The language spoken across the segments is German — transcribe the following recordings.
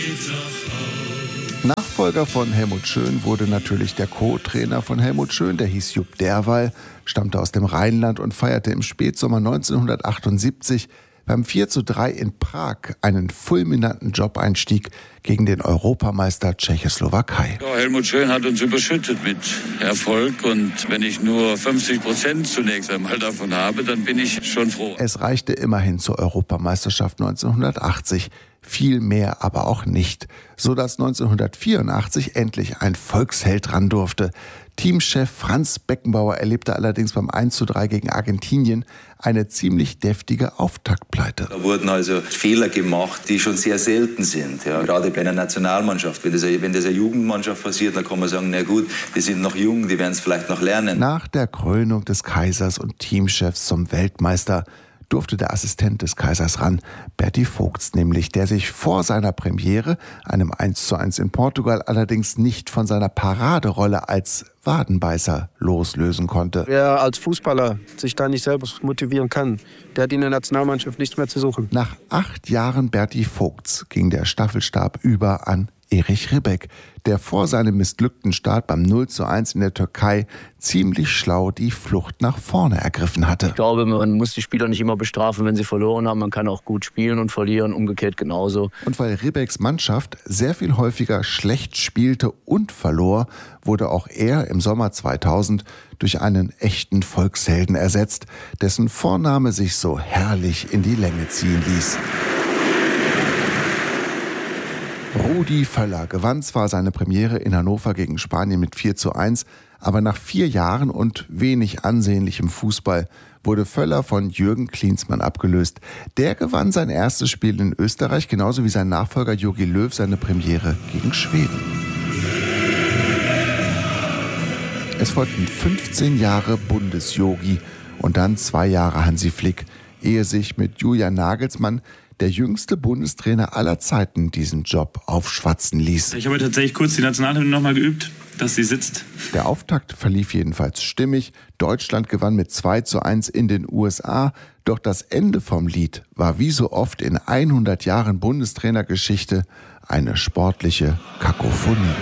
Nachfolger von Helmut Schön wurde natürlich der Co-Trainer von Helmut Schön, der hieß Jupp Derwall, stammte aus dem Rheinland und feierte im Spätsommer 1978 beim 4:3 in Prag einen fulminanten Job-Einstieg gegen den Europameister Tschechoslowakei. Ja, Helmut Schön hat uns überschüttet mit Erfolg und wenn ich nur 50% zunächst einmal davon habe, dann bin ich schon froh. Es reichte immerhin zur Europameisterschaft 1980. Viel mehr aber auch nicht, sodass 1984 endlich ein Volksheld ran durfte. Teamchef Franz Beckenbauer erlebte allerdings beim 1:3 gegen Argentinien eine ziemlich deftige Auftaktpleite. Da wurden also Fehler gemacht, die schon sehr selten sind. Ja, gerade bei einer Nationalmannschaft. Wenn das eine Jugendmannschaft passiert, dann kann man sagen, na gut, die sind noch jung, die werden es vielleicht noch lernen. Nach der Krönung des Kaisers und Teamchefs zum Weltmeister durfte der Assistent des Kaisers ran, Berti Vogts nämlich, der sich vor seiner Premiere, einem 1:1 in Portugal, allerdings nicht von seiner Paraderolle als Wadenbeißer loslösen konnte. Wer als Fußballer sich da nicht selber motivieren kann, der hat in der Nationalmannschaft nichts mehr zu suchen. Nach 8 Jahren Berti Vogts ging der Staffelstab über an Erich Ribbeck, der vor seinem missglückten Start beim 0:1 in der Türkei ziemlich schlau die Flucht nach vorne ergriffen hatte. Ich glaube, man muss die Spieler nicht immer bestrafen, wenn sie verloren haben. Man kann auch gut spielen und verlieren, umgekehrt genauso. Und weil Ribbecks Mannschaft sehr viel häufiger schlecht spielte und verlor, wurde auch er im Sommer 2000 durch einen echten Volkshelden ersetzt, dessen Vorname sich so herrlich in die Länge ziehen ließ. Rudi Völler gewann zwar seine Premiere in Hannover gegen Spanien mit 4:1, aber nach 4 Jahren und wenig ansehnlichem Fußball wurde Völler von Jürgen Klinsmann abgelöst. Der gewann sein erstes Spiel in Österreich, genauso wie sein Nachfolger Jogi Löw seine Premiere gegen Schweden. Es folgten 15 Jahre Bundesjogi und dann 2 Jahre Hansi Flick, ehe sich mit Julian Nagelsmann der jüngste Bundestrainer aller Zeiten diesen Job aufschwatzen ließ. Ich habe tatsächlich kurz die Nationalhymne nochmal geübt, dass sie sitzt. Der Auftakt verlief jedenfalls stimmig. Deutschland gewann mit 2:1 in den USA. Doch das Ende vom Lied war wie so oft in 100 Jahren Bundestrainergeschichte eine sportliche Kakophonie.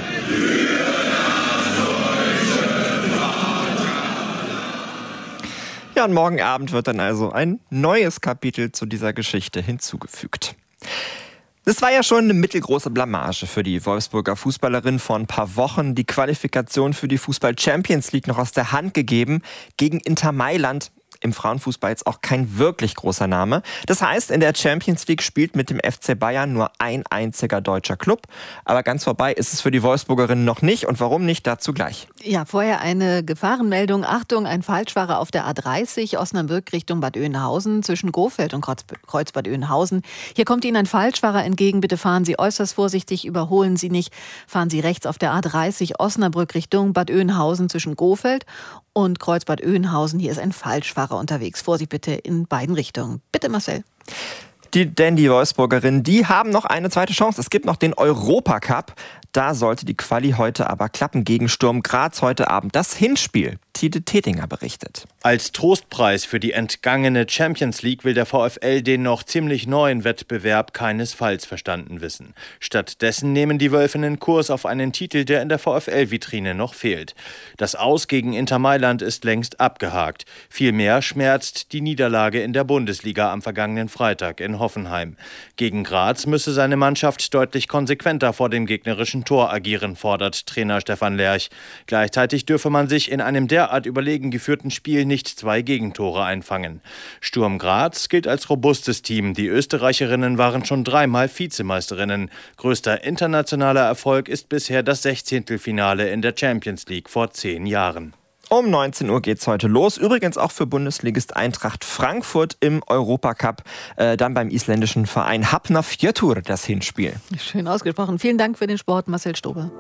Ja, und morgen Abend wird dann also ein neues Kapitel zu dieser Geschichte hinzugefügt. Das war ja schon eine mittelgroße Blamage für die Wolfsburger Fußballerin vor ein paar Wochen. Die Qualifikation für die Fußball-Champions League noch aus der Hand gegeben gegen Inter Mailand. Im Frauenfußball jetzt auch kein wirklich großer Name. Das heißt, in der Champions League spielt mit dem FC Bayern nur ein einziger deutscher Club. Aber ganz vorbei ist es für die Wolfsburgerinnen noch nicht. Und warum nicht, dazu gleich. Ja, vorher eine Gefahrenmeldung. Achtung, ein Falschfahrer auf der A30 Osnabrück Richtung Bad Oeynhausen zwischen Gohfeld und Kreuz-Bad Oeynhausen. Hier kommt Ihnen ein Falschfahrer entgegen. Bitte fahren Sie äußerst vorsichtig, überholen Sie nicht. Fahren Sie rechts auf der A30 Osnabrück Richtung Bad Oeynhausen zwischen Gohfeld und Kreuz-Bad Oeynhausen. Hier ist ein Falschfahrer unterwegs. Vorsicht bitte in beiden Richtungen. Bitte, Marcel. Denn die Wolfsburgerinnen, die haben noch eine zweite Chance. Es gibt noch den Europacup. Da sollte die Quali heute aber klappen gegen Sturm Graz heute Abend. Das Hinspiel. Tide Tetinger berichtet. Als Trostpreis für die entgangene Champions League will der VfL den noch ziemlich neuen Wettbewerb keinesfalls verstanden wissen. Stattdessen nehmen die Wölfinnen Kurs auf einen Titel, der in der VfL-Vitrine noch fehlt. Das Aus gegen Inter Mailand ist längst abgehakt. Vielmehr schmerzt die Niederlage in der Bundesliga am vergangenen Freitag in Hoffenheim. Gegen Graz müsse seine Mannschaft deutlich konsequenter vor dem gegnerischen Tor agieren, fordert Trainer Stefan Lerch. Gleichzeitig dürfe man sich in einem derart überlegen geführten Spiel nicht 2 Gegentore einfangen. Sturm Graz gilt als robustes Team. Die Österreicherinnen waren schon 3-mal Vizemeisterinnen. Größter internationaler Erfolg ist bisher das 16. in der Champions League vor 10 Jahren. Um 19 Uhr geht's heute los. Übrigens auch für Bundesligist Eintracht Frankfurt im Europacup. Dann beim isländischen Verein Hafnarfjörður das Hinspiel. Schön ausgesprochen. Vielen Dank für den Sport, Marcel Stobe.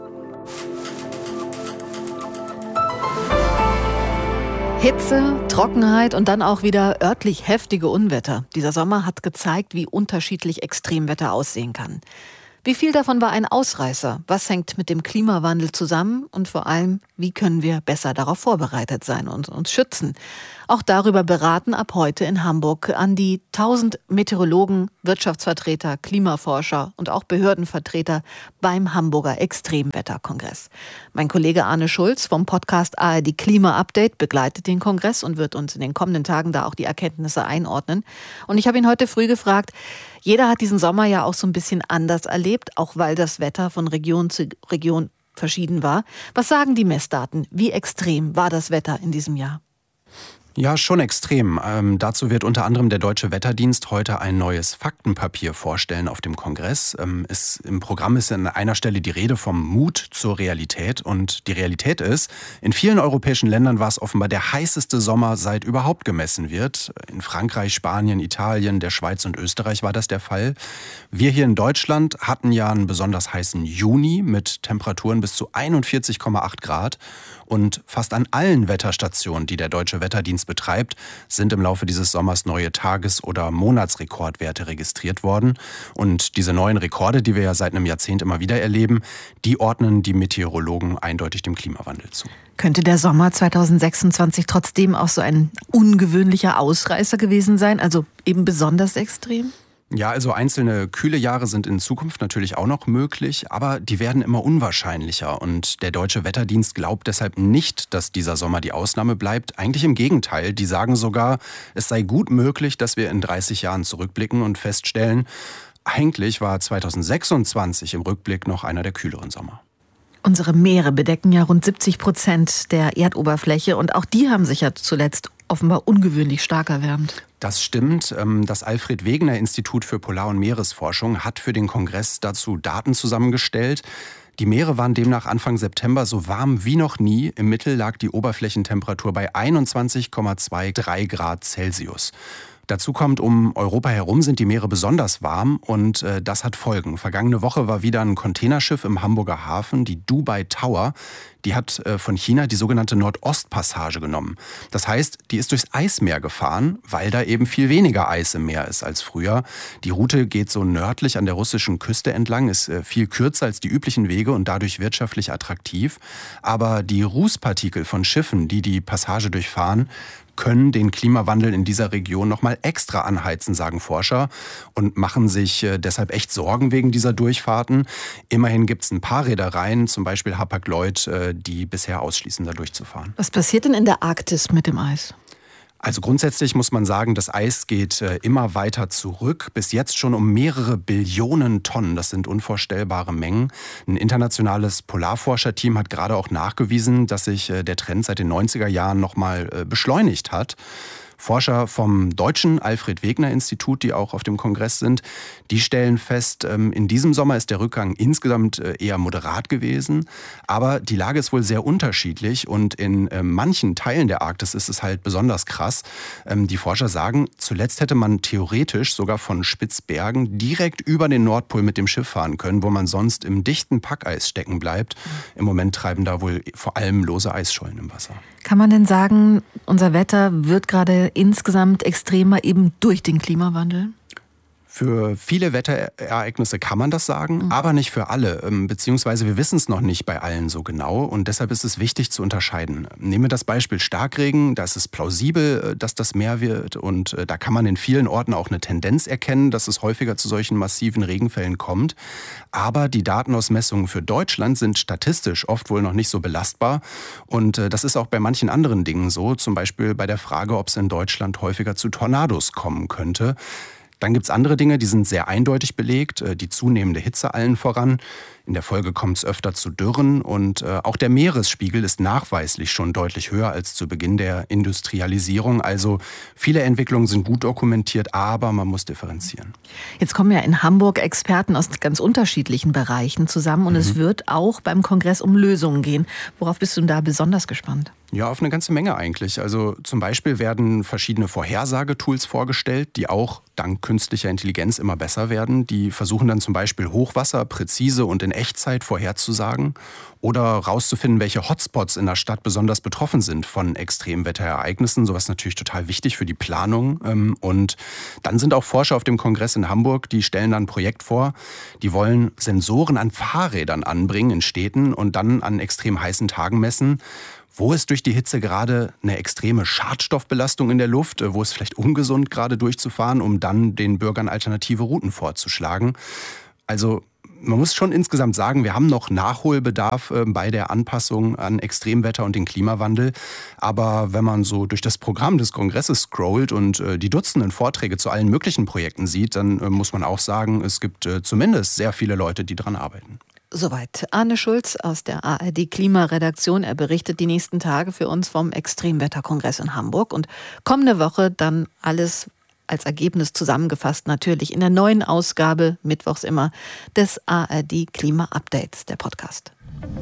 Hitze, Trockenheit und dann auch wieder örtlich heftige Unwetter. Dieser Sommer hat gezeigt, wie unterschiedlich Extremwetter aussehen kann. Wie viel davon war ein Ausreißer? Was hängt mit dem Klimawandel zusammen? Und vor allem, wie können wir besser darauf vorbereitet sein und uns schützen? Auch darüber beraten ab heute in Hamburg an die 1000 Meteorologen, Wirtschaftsvertreter, Klimaforscher und auch Behördenvertreter beim Hamburger Extremwetterkongress. Mein Kollege Arne Schulz vom Podcast ARD Klima Update begleitet den Kongress und wird uns in den kommenden Tagen da auch die Erkenntnisse einordnen. Und ich habe ihn heute früh gefragt, jeder hat diesen Sommer ja auch so ein bisschen anders erlebt, auch weil das Wetter von Region zu Region verschieden war. Was sagen die Messdaten? Wie extrem war das Wetter in diesem Jahr? Ja, schon extrem. Dazu wird unter anderem der Deutsche Wetterdienst heute ein neues Faktenpapier vorstellen auf dem Kongress. Im Programm ist an einer Stelle die Rede vom Mut zur Realität. Und die Realität ist, in vielen europäischen Ländern war es offenbar der heißeste Sommer, seit überhaupt gemessen wird. In Frankreich, Spanien, Italien, der Schweiz und Österreich war das der Fall. Wir hier in Deutschland hatten ja einen besonders heißen Juni mit Temperaturen bis zu 41,8 Grad. Und fast an allen Wetterstationen, die der Deutsche Wetterdienst betreibt, sind im Laufe dieses Sommers neue Tages- oder Monatsrekordwerte registriert worden. Und diese neuen Rekorde, die wir ja seit einem Jahrzehnt immer wieder erleben, die ordnen die Meteorologen eindeutig dem Klimawandel zu. Könnte der Sommer 2026 trotzdem auch so ein ungewöhnlicher Ausreißer gewesen sein, also eben besonders extrem? Ja, also einzelne kühle Jahre sind in Zukunft natürlich auch noch möglich, aber die werden immer unwahrscheinlicher. Und der Deutsche Wetterdienst glaubt deshalb nicht, dass dieser Sommer die Ausnahme bleibt. Eigentlich im Gegenteil, die sagen sogar, es sei gut möglich, dass wir in 30 Jahren zurückblicken und feststellen, eigentlich war 2026 im Rückblick noch einer der kühleren Sommer. Unsere Meere bedecken ja rund 70% der Erdoberfläche und auch die haben sich ja zuletzt offenbar ungewöhnlich stark erwärmt. Das stimmt. Das Alfred-Wegener-Institut für Polar- und Meeresforschung hat für den Kongress dazu Daten zusammengestellt. Die Meere waren demnach Anfang September so warm wie noch nie. Im Mittel lag die Oberflächentemperatur bei 21,23 Grad Celsius. Dazu kommt, um Europa herum sind die Meere besonders warm und das hat Folgen. Vergangene Woche war wieder ein Containerschiff im Hamburger Hafen, die Dubai Tower. Die hat von China die sogenannte Nordostpassage genommen. Das heißt, die ist durchs Eismeer gefahren, weil da eben viel weniger Eis im Meer ist als früher. Die Route geht so nördlich an der russischen Küste entlang, ist viel kürzer als die üblichen Wege und dadurch wirtschaftlich attraktiv. Aber die Rußpartikel von Schiffen, die die Passage durchfahren, können den Klimawandel in dieser Region noch mal extra anheizen, sagen Forscher, und machen sich deshalb echt Sorgen wegen dieser Durchfahrten. Immerhin gibt es ein paar Reedereien, zum Beispiel Hapag-Lloyd, die bisher ausschließen, da durchzufahren. Was passiert denn in der Arktis mit dem Eis? Also grundsätzlich muss man sagen, das Eis geht immer weiter zurück, bis jetzt schon um mehrere Billionen Tonnen. Das sind unvorstellbare Mengen. Ein internationales Polarforscherteam hat gerade auch nachgewiesen, dass sich der Trend seit den 90er Jahren nochmal beschleunigt hat. Forscher vom deutschen Alfred-Wegener-Institut, die auch auf dem Kongress sind, die stellen fest, in diesem Sommer ist der Rückgang insgesamt eher moderat gewesen. Aber die Lage ist wohl sehr unterschiedlich und in manchen Teilen der Arktis ist es halt besonders krass. Die Forscher sagen, zuletzt hätte man theoretisch sogar von Spitzbergen direkt über den Nordpol mit dem Schiff fahren können, wo man sonst im dichten Packeis stecken bleibt. Im Moment treiben da wohl vor allem lose Eisschollen im Wasser. Kann man denn sagen, unser Wetter wird gerade insgesamt extremer eben durch den Klimawandel? Für viele Wetterereignisse kann man das sagen, aber nicht für alle. Beziehungsweise wir wissen es noch nicht bei allen so genau und deshalb ist es wichtig zu unterscheiden. Nehmen wir das Beispiel Starkregen, da ist es plausibel, dass das mehr wird und da kann man in vielen Orten auch eine Tendenz erkennen, dass es häufiger zu solchen massiven Regenfällen kommt. Aber die Daten aus Messungen für Deutschland sind statistisch oft wohl noch nicht so belastbar und das ist auch bei manchen anderen Dingen so, zum Beispiel bei der Frage, ob es in Deutschland häufiger zu Tornados kommen könnte. Dann gibt es andere Dinge, die sind sehr eindeutig belegt, die zunehmende Hitze allen voran. In der Folge kommt es öfter zu Dürren und auch der Meeresspiegel ist nachweislich schon deutlich höher als zu Beginn der Industrialisierung. Also viele Entwicklungen sind gut dokumentiert, aber man muss differenzieren. Jetzt kommen ja in Hamburg Experten aus ganz unterschiedlichen Bereichen zusammen und es wird auch beim Kongress um Lösungen gehen. Worauf bist du denn da besonders gespannt? Ja, auf eine ganze Menge eigentlich. Also zum Beispiel werden verschiedene Vorhersagetools vorgestellt, die auch dank künstlicher Intelligenz immer besser werden. Die versuchen dann zum Beispiel Hochwasser präzise und in Echtzeit vorherzusagen oder rauszufinden, welche Hotspots in der Stadt besonders betroffen sind von Extremwetterereignissen. Sowas ist natürlich total wichtig für die Planung. Und dann sind auch Forscher auf dem Kongress in Hamburg, die stellen dann ein Projekt vor. Die wollen Sensoren an Fahrrädern anbringen in Städten und dann an extrem heißen Tagen messen. Wo ist durch die Hitze gerade eine extreme Schadstoffbelastung in der Luft? Wo ist vielleicht ungesund gerade durchzufahren, um dann den Bürgern alternative Routen vorzuschlagen? Also man muss schon insgesamt sagen, wir haben noch Nachholbedarf bei der Anpassung an Extremwetter und den Klimawandel. Aber wenn man so durch das Programm des Kongresses scrollt und die Dutzenden Vorträge zu allen möglichen Projekten sieht, dann muss man auch sagen, es gibt zumindest sehr viele Leute, die dran arbeiten. Soweit Arne Schulz aus der ARD-Klimaredaktion. Er berichtet die nächsten Tage für uns vom Extremwetterkongress in Hamburg. Und kommende Woche dann alles als Ergebnis zusammengefasst natürlich in der neuen Ausgabe, mittwochs immer, des ARD-Klima-Updates, der Podcast.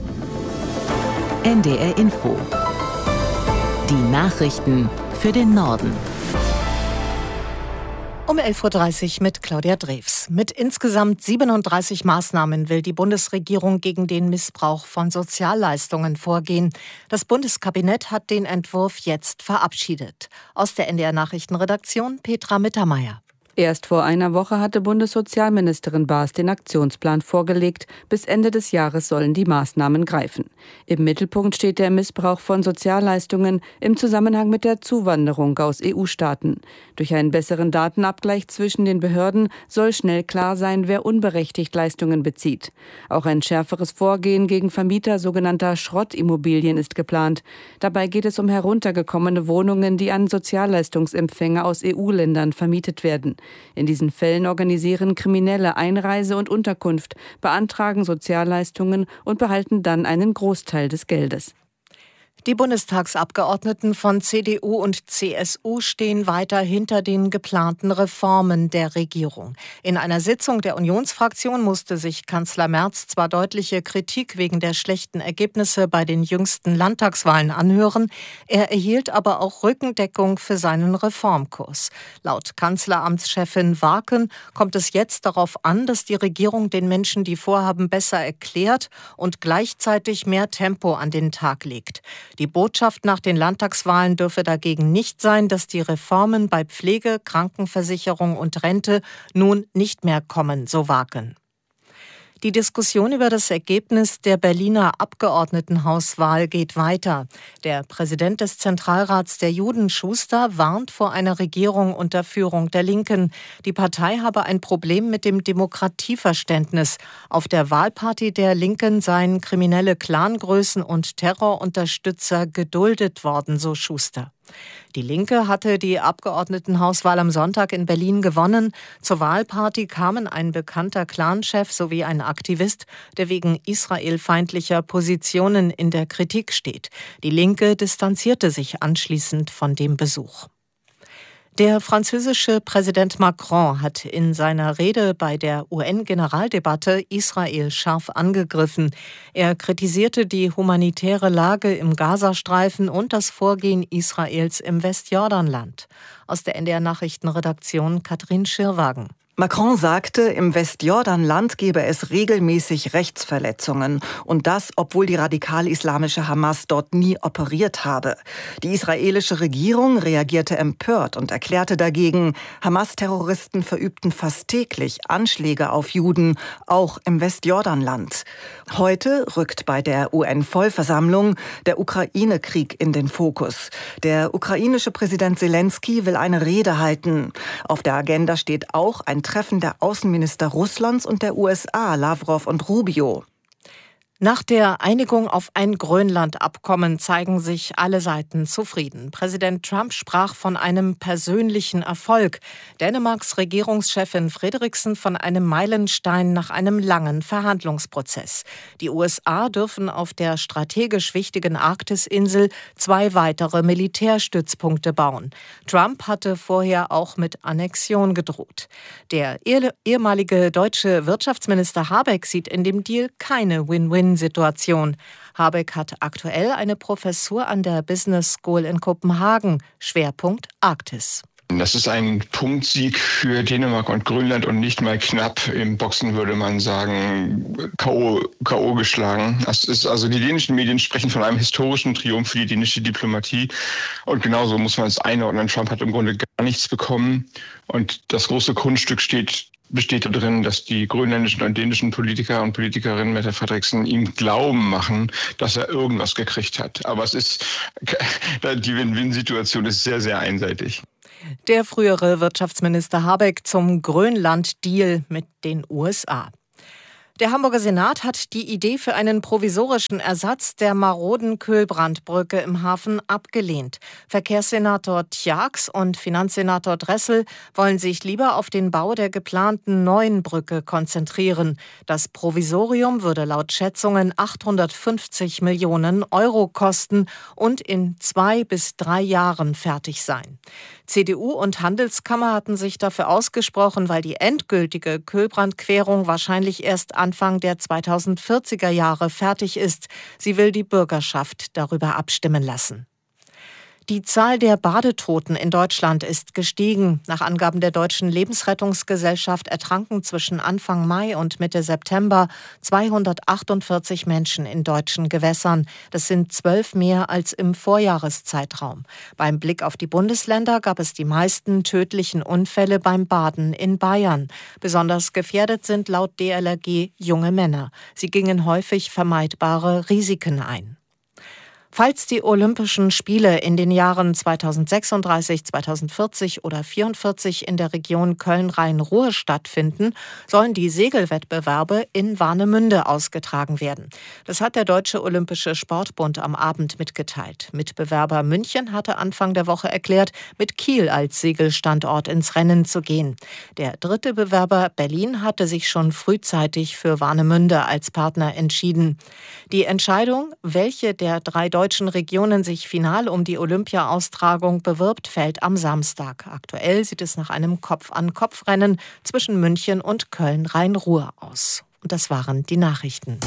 NDR Info. Die Nachrichten für den Norden. Um 11.30 Uhr mit Claudia Drews. Mit insgesamt 37 Maßnahmen will die Bundesregierung gegen den Missbrauch von Sozialleistungen vorgehen. Das Bundeskabinett hat den Entwurf jetzt verabschiedet. Aus der NDR Nachrichtenredaktion Petra Mittermeier. Erst vor einer Woche hatte Bundessozialministerin Baas den Aktionsplan vorgelegt. Bis Ende des Jahres sollen die Maßnahmen greifen. Im Mittelpunkt steht der Missbrauch von Sozialleistungen im Zusammenhang mit der Zuwanderung aus EU-Staaten. Durch einen besseren Datenabgleich zwischen den Behörden soll schnell klar sein, wer unberechtigt Leistungen bezieht. Auch ein schärferes Vorgehen gegen Vermieter sogenannter Schrottimmobilien ist geplant. Dabei geht es um heruntergekommene Wohnungen, die an Sozialleistungsempfänger aus EU-Ländern vermietet werden. In diesen Fällen organisieren Kriminelle Einreise und Unterkunft, beantragen Sozialleistungen und behalten dann einen Großteil des Geldes. Die Bundestagsabgeordneten von CDU und CSU stehen weiter hinter den geplanten Reformen der Regierung. In einer Sitzung der Unionsfraktion musste sich Kanzler Merz zwar deutliche Kritik wegen der schlechten Ergebnisse bei den jüngsten Landtagswahlen anhören, er erhielt aber auch Rückendeckung für seinen Reformkurs. Laut Kanzleramtschefin Warken kommt es jetzt darauf an, dass die Regierung den Menschen die Vorhaben besser erklärt und gleichzeitig mehr Tempo an den Tag legt. Die Botschaft nach den Landtagswahlen dürfe dagegen nicht sein, dass die Reformen bei Pflege, Krankenversicherung und Rente nun nicht mehr kommen, so Warken. Die Diskussion über das Ergebnis der Berliner Abgeordnetenhauswahl geht weiter. Der Präsident des Zentralrats der Juden, Schuster, warnt vor einer Regierung unter Führung der Linken. Die Partei habe ein Problem mit dem Demokratieverständnis. Auf der Wahlparty der Linken seien kriminelle Clangrößen und Terrorunterstützer geduldet worden, so Schuster. Die Linke hatte die Abgeordnetenhauswahl am Sonntag in Berlin gewonnen. Zur Wahlparty kamen ein bekannter Clanchef sowie ein Aktivist, der wegen israelfeindlicher Positionen in der Kritik steht. Die Linke distanzierte sich anschließend von dem Besuch. Der französische Präsident Macron hat in seiner Rede bei der UN-Generaldebatte Israel scharf angegriffen. Er kritisierte die humanitäre Lage im Gazastreifen und das Vorgehen Israels im Westjordanland. Aus der NDR Nachrichtenredaktion Katrin Schirwagen. Macron sagte, im Westjordanland gebe es regelmäßig Rechtsverletzungen. Und das, obwohl die radikal-islamische Hamas dort nie operiert habe. Die israelische Regierung reagierte empört und erklärte dagegen, Hamas-Terroristen verübten fast täglich Anschläge auf Juden, auch im Westjordanland. Heute rückt bei der UN-Vollversammlung der Ukraine-Krieg in den Fokus. Der ukrainische Präsident Zelensky will eine Rede halten. Auf der Agenda steht auch ein Treffen der Außenminister Russlands und der USA, Lavrov und Rubio. Nach der Einigung auf ein Grönland-Abkommen zeigen sich alle Seiten zufrieden. Präsident Trump sprach von einem persönlichen Erfolg. Dänemarks Regierungschefin Frederiksen von einem Meilenstein nach einem langen Verhandlungsprozess. Die USA dürfen auf der strategisch wichtigen Arktisinsel 2 weitere Militärstützpunkte bauen. Trump hatte vorher auch mit Annexion gedroht. Der ehemalige deutsche Wirtschaftsminister Habeck sieht in dem Deal keine Win-Win-Situation. Habeck hat aktuell eine Professur an der Business School in Kopenhagen, Schwerpunkt Arktis. Das ist ein Punktsieg für Dänemark und Grönland und nicht mal knapp. Im Boxen würde man sagen, K.O. geschlagen. Also die dänischen Medien sprechen von einem historischen Triumph für die dänische Diplomatie. Und genauso muss man es einordnen. Trump hat im Grunde gar nichts bekommen. Und das große Kunststück besteht darin, dass die grönländischen und dänischen Politiker und Politikerinnen Mette Frederiksen ihm Glauben machen, dass er irgendwas gekriegt hat. Aber die Win-Win-Situation ist sehr, sehr einseitig. Der frühere Wirtschaftsminister Habeck zum Grönland-Deal mit den USA. Der Hamburger Senat hat die Idee für einen provisorischen Ersatz der maroden Köhlbrandbrücke im Hafen abgelehnt. Verkehrssenator Tjax und Finanzsenator Dressel wollen sich lieber auf den Bau der geplanten neuen Brücke konzentrieren. Das Provisorium würde laut Schätzungen 850 Millionen Euro kosten und in 2 bis 3 Jahren fertig sein. CDU und Handelskammer hatten sich dafür ausgesprochen, weil die endgültige Köhlbrandquerung wahrscheinlich erst Anfang der 2040er Jahre fertig ist. Sie will die Bürgerschaft darüber abstimmen lassen. Die Zahl der Badetoten in Deutschland ist gestiegen. Nach Angaben der Deutschen Lebensrettungsgesellschaft ertranken zwischen Anfang Mai und Mitte September 248 Menschen in deutschen Gewässern. Das sind 12 mehr als im Vorjahreszeitraum. Beim Blick auf die Bundesländer gab es die meisten tödlichen Unfälle beim Baden in Bayern. Besonders gefährdet sind laut DLRG junge Männer. Sie gingen häufig vermeidbare Risiken ein. Falls die Olympischen Spiele in den Jahren 2036, 2040 oder 2044 in der Region Köln-Rhein-Ruhr stattfinden, sollen die Segelwettbewerbe in Warnemünde ausgetragen werden. Das hat der Deutsche Olympische Sportbund am Abend mitgeteilt. Mitbewerber München hatte Anfang der Woche erklärt, mit Kiel als Segelstandort ins Rennen zu gehen. Der dritte Bewerber Berlin hatte sich schon frühzeitig für Warnemünde als Partner entschieden. Die Entscheidung, welche der 3 deutschen Regionen sich final um die Olympia-Austragung bewirbt, fällt am Samstag. Aktuell sieht es nach einem Kopf-an-Kopf-Rennen zwischen München und Köln-Rhein-Ruhr aus. Und das waren die Nachrichten.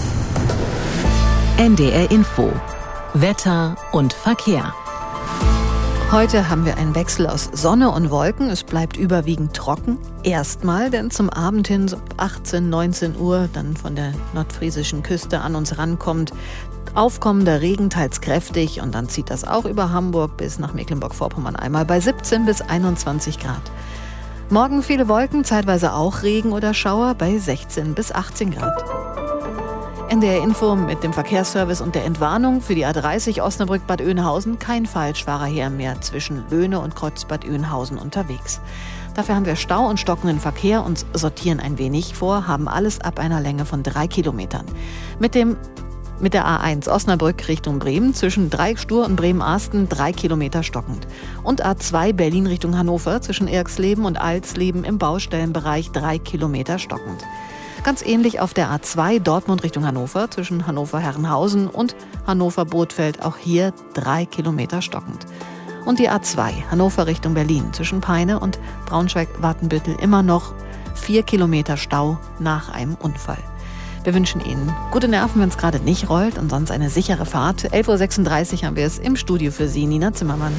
NDR Info. Wetter und Verkehr. Heute haben wir einen Wechsel aus Sonne und Wolken. Es bleibt überwiegend trocken. Erstmal, denn zum Abend hin, so 18, 19 Uhr, dann von der nordfriesischen Küste an uns rankommt aufkommender Regen, teils kräftig, und dann zieht das auch über Hamburg bis nach Mecklenburg-Vorpommern einmal bei 17 bis 21 Grad. Morgen viele Wolken, zeitweise auch Regen oder Schauer bei 16 bis 18 Grad. NDR Info mit dem Verkehrsservice und der Entwarnung für die A30 Osnabrück-Bad Oeynhausen. Kein Falschfahrerheer mehr zwischen Löhne und Kreuzbad Oeynhausen unterwegs. Dafür haben wir Stau und stockenden Verkehr und sortieren ein wenig vor, haben alles ab einer Länge von 3 Kilometern. Mit der A1 Osnabrück Richtung Bremen zwischen Dreieckstur und Bremen-Arsten 3 Kilometer stockend. Und A2 Berlin Richtung Hannover zwischen Erxleben und Alsleben im Baustellenbereich 3 Kilometer stockend. Ganz ähnlich auf der A2 Dortmund Richtung Hannover zwischen Hannover-Herrenhausen und Hannover-Bothfeld, auch hier 3 Kilometer stockend. Und die A2 Hannover Richtung Berlin zwischen Peine und Braunschweig-Wattenbüttel immer noch 4 Kilometer Stau nach einem Unfall. Wir wünschen Ihnen gute Nerven, wenn es gerade nicht rollt, und sonst eine sichere Fahrt. 11.36 Uhr haben wir es im Studio für Sie, Nina Zimmermann.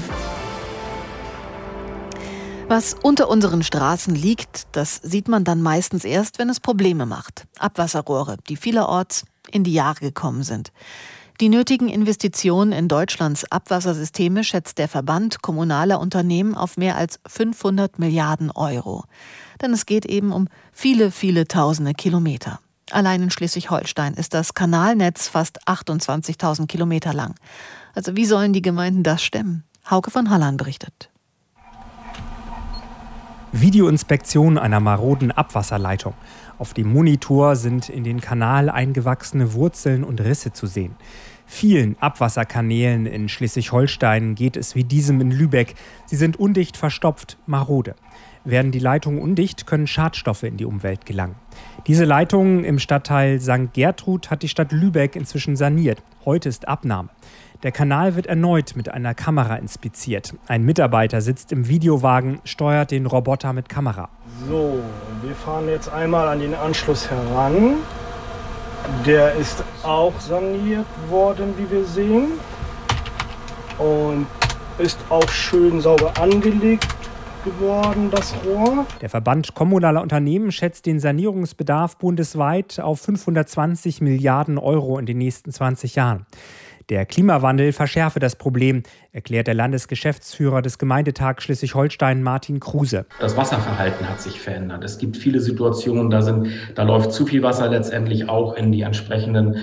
Was unter unseren Straßen liegt, das sieht man dann meistens erst, wenn es Probleme macht. Abwasserrohre, die vielerorts in die Jahre gekommen sind. Die nötigen Investitionen in Deutschlands Abwassersysteme schätzt der Verband kommunaler Unternehmen auf mehr als 500 Milliarden Euro. Denn es geht eben um viele, viele tausende Kilometer. Allein in Schleswig-Holstein ist das Kanalnetz fast 28.000 Kilometer lang. Also wie sollen die Gemeinden das stemmen? Hauke von Hallan berichtet. Videoinspektion einer maroden Abwasserleitung. Auf dem Monitor sind in den Kanal eingewachsene Wurzeln und Risse zu sehen. Vielen Abwasserkanälen in Schleswig-Holstein geht es wie diesem in Lübeck. Sie sind undicht verstopft, marode. Werden die Leitungen undicht, können Schadstoffe in die Umwelt gelangen. Diese Leitungen im Stadtteil St. Gertrud hat die Stadt Lübeck inzwischen saniert. Heute ist Abnahme. Der Kanal wird erneut mit einer Kamera inspiziert. Ein Mitarbeiter sitzt im Videowagen, steuert den Roboter mit Kamera. So, wir fahren jetzt einmal an den Anschluss heran. Der ist auch saniert worden, wie wir sehen. Und ist auch schön sauber angelegt. geworden, das Rohr. Der Verband kommunaler Unternehmen schätzt den Sanierungsbedarf bundesweit auf 520 Milliarden Euro in den nächsten 20 Jahren. Der Klimawandel verschärfe das Problem, erklärt der Landesgeschäftsführer des Gemeindetags Schleswig-Holstein, Martin Kruse. Das Wasserverhalten hat sich verändert. Es gibt viele Situationen, da läuft zu viel Wasser letztendlich auch in die entsprechenden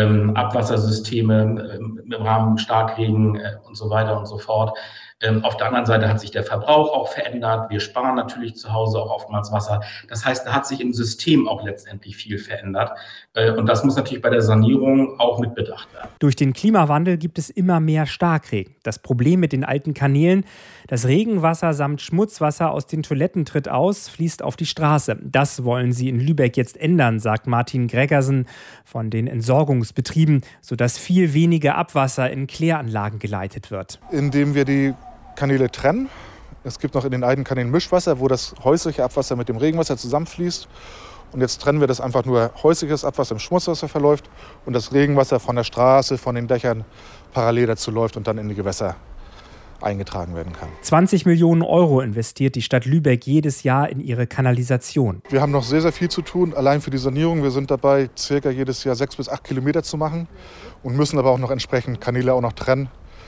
Abwassersysteme im Rahmen Starkregen und so weiter und so fort. Auf der anderen Seite hat sich der Verbrauch auch verändert. Wir sparen natürlich zu Hause auch oftmals Wasser. Das heißt, da hat sich im System auch letztendlich viel verändert. Und das muss natürlich bei der Sanierung auch mit bedacht werden. Durch den Klimawandel gibt es immer mehr Starkregen. Das Problem mit den alten Kanälen: das Regenwasser samt Schmutzwasser aus den Toiletten tritt aus, fließt auf die Straße. Das wollen sie in Lübeck jetzt ändern, sagt Martin Gregersen von den Entsorgungsbetrieben, sodass viel weniger Abwasser in Kläranlagen geleitet wird. Indem wir die Kanäle trennen. Es gibt noch in den alten Kanälen Mischwasser, wo das häusliche Abwasser mit dem Regenwasser zusammenfließt. Und jetzt trennen wir das einfach nur häusliches Abwasser im Schmutzwasser verläuft und das Regenwasser von der Straße, von den Dächern parallel dazu läuft und dann in die Gewässer eingetragen werden kann. 20 Millionen Euro investiert die Stadt Lübeck jedes Jahr in ihre Kanalisation. Wir haben noch sehr, sehr viel zu tun, allein für die Sanierung. Wir sind dabei, circa jedes Jahr 6 bis 8 Kilometer zu machen und müssen aber auch noch entsprechend Kanäle auch noch trennen.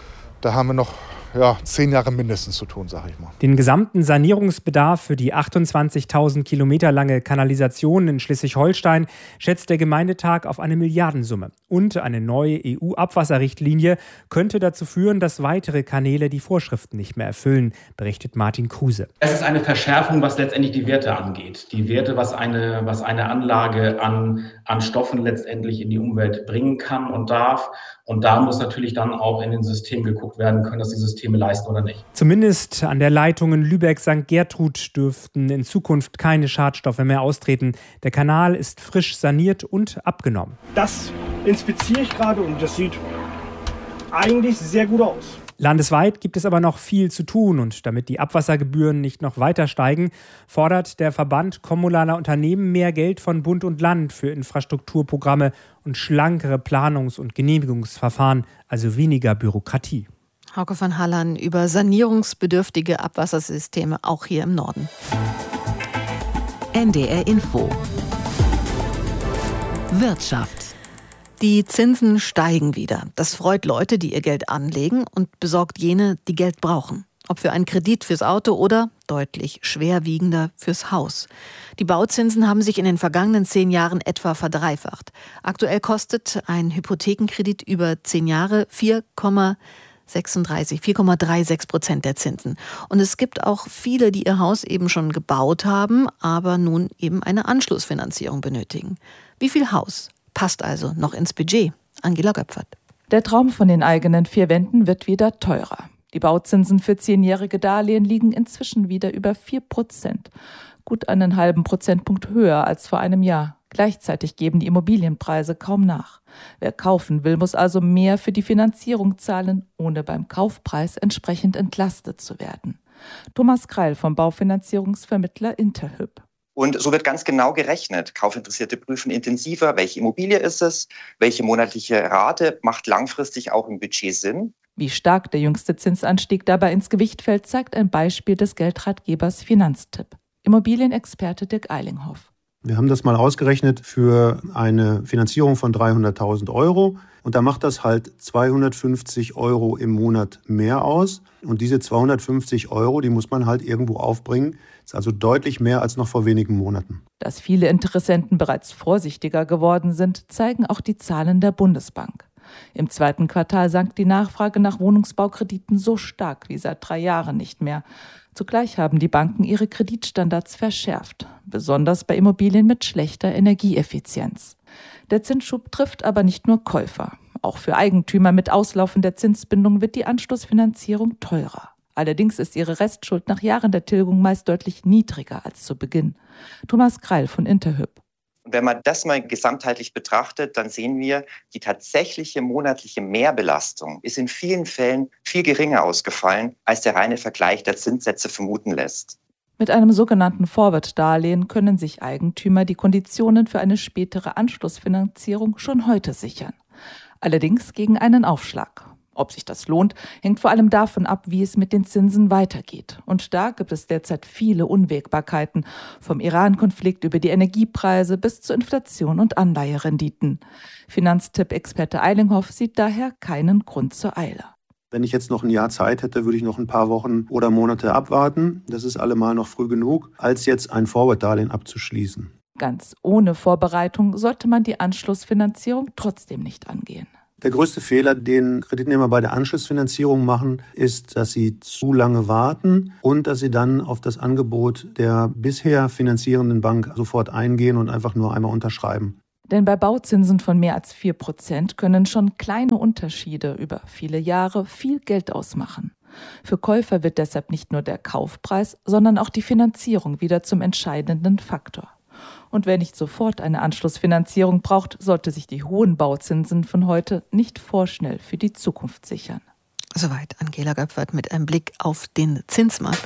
Da haben wir noch 10 Jahre mindestens zu tun, sage ich mal. Den gesamten Sanierungsbedarf für die 28.000 Kilometer lange Kanalisation in Schleswig-Holstein schätzt der Gemeindetag auf eine Milliardensumme. Und eine neue EU-Abwasserrichtlinie könnte dazu führen, dass weitere Kanäle die Vorschriften nicht mehr erfüllen, berichtet Martin Kruse. Es ist eine Verschärfung, was letztendlich die Werte angeht. Die Werte, was eine Anlage an Stoffen letztendlich in die Umwelt bringen kann und darf. Und da muss natürlich dann auch in den Systemen geguckt werden können, dass die Systeme leisten oder nicht. Zumindest an der Leitung in Lübeck-St. Gertrud dürften in Zukunft keine Schadstoffe mehr austreten. Der Kanal ist frisch saniert und abgenommen. Das inspiziere ich gerade und das sieht eigentlich sehr gut aus. Landesweit gibt es aber noch viel zu tun, und damit die Abwassergebühren nicht noch weiter steigen, fordert der Verband kommunaler Unternehmen mehr Geld von Bund und Land für Infrastrukturprogramme und schlankere Planungs- und Genehmigungsverfahren, also weniger Bürokratie. Hauke van Hallern über sanierungsbedürftige Abwassersysteme auch hier im Norden. NDR Info. Wirtschaft. Die Zinsen steigen wieder. Das freut Leute, die ihr Geld anlegen, und besorgt jene, die Geld brauchen. Ob für einen Kredit fürs Auto oder, deutlich schwerwiegender, fürs Haus. Die Bauzinsen haben sich in den vergangenen 10 Jahren etwa verdreifacht. Aktuell kostet ein Hypothekenkredit über 10 Jahre 4,36% der Zinsen. Und es gibt auch viele, die ihr Haus eben schon gebaut haben, aber nun eben eine Anschlussfinanzierung benötigen. Wie viel Haus passt also noch ins Budget? Angela Göpfert. Der Traum von den eigenen 4 Wänden wird wieder teurer. Die Bauzinsen für 10-jährige Darlehen liegen inzwischen wieder über 4%. Gut einen halben Prozentpunkt höher als vor einem Jahr. Gleichzeitig geben die Immobilienpreise kaum nach. Wer kaufen will, muss also mehr für die Finanzierung zahlen, ohne beim Kaufpreis entsprechend entlastet zu werden. Thomas Kreil vom Baufinanzierungsvermittler Interhyp. Und so wird ganz genau gerechnet. Kaufinteressierte prüfen intensiver, welche Immobilie ist es, welche monatliche Rate macht langfristig auch im Budget Sinn. Wie stark der jüngste Zinsanstieg dabei ins Gewicht fällt, zeigt ein Beispiel des Geldratgebers Finanztipp. Immobilienexperte Dirk Eilinghoff. Wir haben das mal ausgerechnet für eine Finanzierung von 300.000 Euro. Und da macht das halt 250 Euro im Monat mehr aus. Und diese 250 Euro, die muss man halt irgendwo aufbringen. Das ist also deutlich mehr als noch vor wenigen Monaten. Dass viele Interessenten bereits vorsichtiger geworden sind, zeigen auch die Zahlen der Bundesbank. Im 2. Quartal sank die Nachfrage nach Wohnungsbaukrediten so stark wie seit 3 Jahren nicht mehr. Zugleich haben die Banken ihre Kreditstandards verschärft, besonders bei Immobilien mit schlechter Energieeffizienz. Der Zinsschub trifft aber nicht nur Käufer. Auch für Eigentümer mit Auslaufen der Zinsbindung wird die Anschlussfinanzierung teurer. Allerdings ist ihre Restschuld nach Jahren der Tilgung meist deutlich niedriger als zu Beginn. Thomas Kreil von Interhyp. Wenn man das mal gesamtheitlich betrachtet, dann sehen wir, die tatsächliche monatliche Mehrbelastung ist in vielen Fällen viel geringer ausgefallen, als der reine Vergleich der Zinssätze vermuten lässt. Mit einem sogenannten Forward-Darlehen können sich Eigentümer die Konditionen für eine spätere Anschlussfinanzierung schon heute sichern. Allerdings gegen einen Aufschlag. Ob sich das lohnt, hängt vor allem davon ab, wie es mit den Zinsen weitergeht. Und da gibt es derzeit viele Unwägbarkeiten, vom Iran-Konflikt über die Energiepreise bis zur Inflation und Anleiherenditen. Finanztipp-Experte Eilinghoff sieht daher keinen Grund zur Eile. Wenn ich jetzt noch ein Jahr Zeit hätte, würde ich noch ein paar Wochen oder Monate abwarten. Das ist allemal noch früh genug, als jetzt ein Forward-Darlehen abzuschließen. Ganz ohne Vorbereitung sollte man die Anschlussfinanzierung trotzdem nicht angehen. Der größte Fehler, den Kreditnehmer bei der Anschlussfinanzierung machen, ist, dass sie zu lange warten und dass sie dann auf das Angebot der bisher finanzierenden Bank sofort eingehen und einfach nur einmal unterschreiben. Denn bei Bauzinsen von mehr als 4% können schon kleine Unterschiede über viele Jahre viel Geld ausmachen. Für Käufer wird deshalb nicht nur der Kaufpreis, sondern auch die Finanzierung wieder zum entscheidenden Faktor. Und wer nicht sofort eine Anschlussfinanzierung braucht, sollte sich die hohen Bauzinsen von heute nicht vorschnell für die Zukunft sichern. Soweit Angela Göpfert mit einem Blick auf den Zinsmarkt.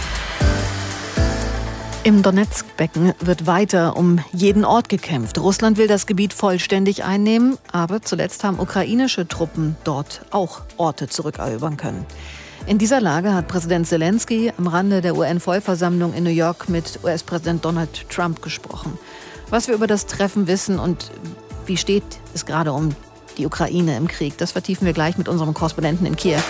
Im Donezk-Becken wird weiter um jeden Ort gekämpft. Russland will das Gebiet vollständig einnehmen, aber zuletzt haben ukrainische Truppen dort auch Orte zurückerobern können. In dieser Lage hat Präsident Zelensky am Rande der UN-Vollversammlung in New York mit US-Präsident Donald Trump gesprochen. Was wir über das Treffen wissen und wie steht es gerade um die Ukraine im Krieg, das vertiefen wir gleich mit unserem Korrespondenten in Kiew.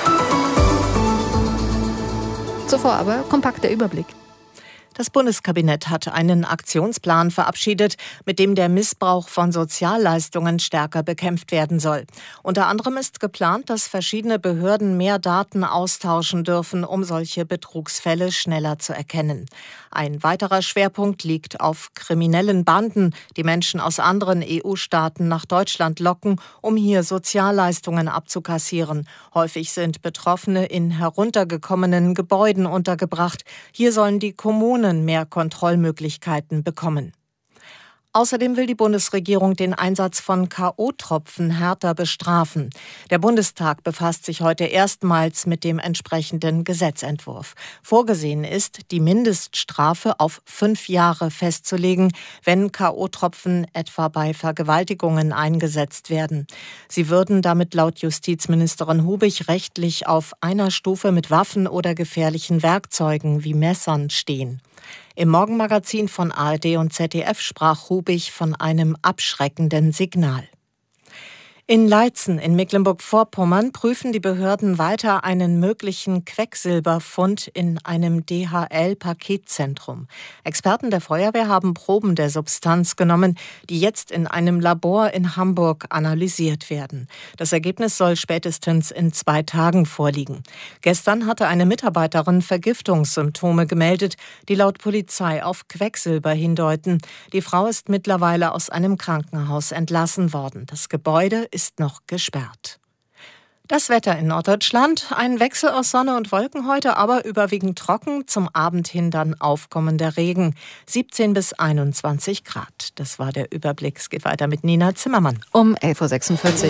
Zuvor aber kompakt der Überblick. Das Bundeskabinett hat einen Aktionsplan verabschiedet, mit dem der Missbrauch von Sozialleistungen stärker bekämpft werden soll. Unter anderem ist geplant, dass verschiedene Behörden mehr Daten austauschen dürfen, um solche Betrugsfälle schneller zu erkennen. Ein weiterer Schwerpunkt liegt auf kriminellen Banden, die Menschen aus anderen EU-Staaten nach Deutschland locken, um hier Sozialleistungen abzukassieren. Häufig sind Betroffene in heruntergekommenen Gebäuden untergebracht. Hier sollen die Kommunen mehr Kontrollmöglichkeiten bekommen. Außerdem will die Bundesregierung den Einsatz von K.O.-Tropfen härter bestrafen. Der Bundestag befasst sich heute erstmals mit dem entsprechenden Gesetzentwurf. Vorgesehen ist, die Mindeststrafe auf 5 Jahre festzulegen, wenn K.O.-Tropfen etwa bei Vergewaltigungen eingesetzt werden. Sie würden damit laut Justizministerin Hubig rechtlich auf einer Stufe mit Waffen oder gefährlichen Werkzeugen wie Messern stehen. Im Morgenmagazin von ARD und ZDF sprach Hubig von einem abschreckenden Signal. In Leitzen in Mecklenburg-Vorpommern prüfen die Behörden weiter einen möglichen Quecksilberfund in einem DHL-Paketzentrum. Experten der Feuerwehr haben Proben der Substanz genommen, die jetzt in einem Labor in Hamburg analysiert werden. Das Ergebnis soll spätestens in 2 Tagen vorliegen. Gestern hatte eine Mitarbeiterin Vergiftungssymptome gemeldet, die laut Polizei auf Quecksilber hindeuten. Die Frau ist mittlerweile aus einem Krankenhaus entlassen worden. Das Gebäude ist noch gesperrt. Das Wetter in Norddeutschland, ein Wechsel aus Sonne und Wolken heute, aber überwiegend trocken, zum Abend hin dann aufkommender Regen. 17 bis 21 Grad. Das war der Überblick. Es geht weiter mit Nina Zimmermann. Um 11.46 Uhr.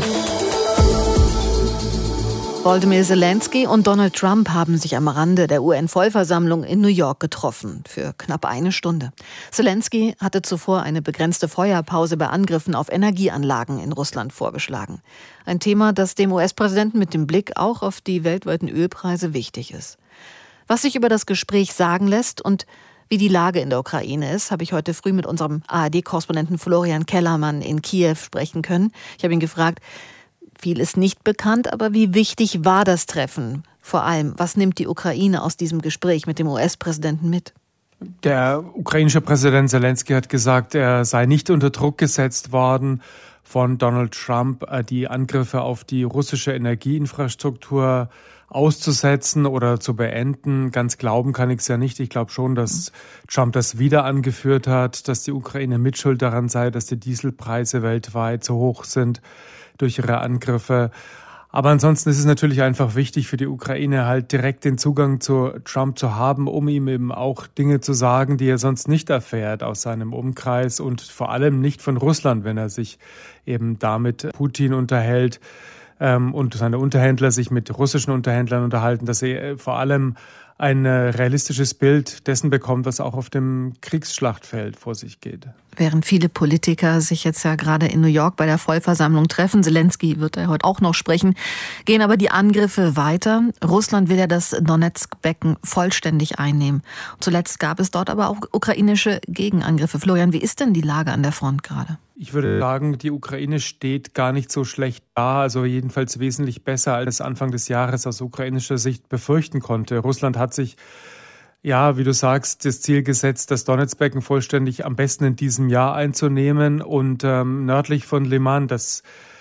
Volodymyr Zelensky und Donald Trump haben sich am Rande der UN-Vollversammlung in New York getroffen, für knapp 1 Stunde. Zelensky hatte zuvor eine begrenzte Feuerpause bei Angriffen auf Energieanlagen in Russland vorgeschlagen. Ein Thema, das dem US-Präsidenten mit dem Blick auch auf die weltweiten Ölpreise wichtig ist. Was sich über das Gespräch sagen lässt und wie die Lage in der Ukraine ist, habe ich heute früh mit unserem ARD-Korrespondenten Florian Kellermann in Kiew sprechen können. Ich habe ihn gefragt, viel ist nicht bekannt, aber wie wichtig war das Treffen? Vor allem, was nimmt die Ukraine aus diesem Gespräch mit dem US-Präsidenten mit? Der ukrainische Präsident Zelensky hat gesagt, er sei nicht unter Druck gesetzt worden von Donald Trump, die Angriffe auf die russische Energieinfrastruktur auszusetzen oder zu beenden. Ganz glauben kann ich es ja nicht. Ich glaube schon, dass Trump das wieder angeführt hat, dass die Ukraine mitschuld daran sei, dass die Dieselpreise weltweit so hoch sind durch ihre Angriffe. Aber ansonsten ist es natürlich einfach wichtig für die Ukraine, halt direkt den Zugang zu Trump zu haben, um ihm eben auch Dinge zu sagen, die er sonst nicht erfährt aus seinem Umkreis und vor allem nicht von Russland, wenn er sich eben damit Putin unterhält und seine Unterhändler sich mit russischen Unterhändlern unterhalten, dass er vor allem ein realistisches Bild dessen bekommt, was auch auf dem Kriegsschlachtfeld vor sich geht. Während viele Politiker sich jetzt ja gerade in New York bei der Vollversammlung treffen, Zelensky wird ja heute auch noch sprechen, gehen aber die Angriffe weiter. Russland will ja das Donetsk-Becken vollständig einnehmen. Zuletzt gab es dort aber auch ukrainische Gegenangriffe. Florian, wie ist denn die Lage an der Front gerade? Ich würde sagen, die Ukraine steht gar nicht so schlecht da, also jedenfalls wesentlich besser, als Anfang des Jahres aus ukrainischer Sicht befürchten konnte. Russland hat sich, ja, wie du sagst, das Ziel gesetzt, das Donetsk-Becken vollständig am besten in diesem Jahr einzunehmen und nördlich von Liman, das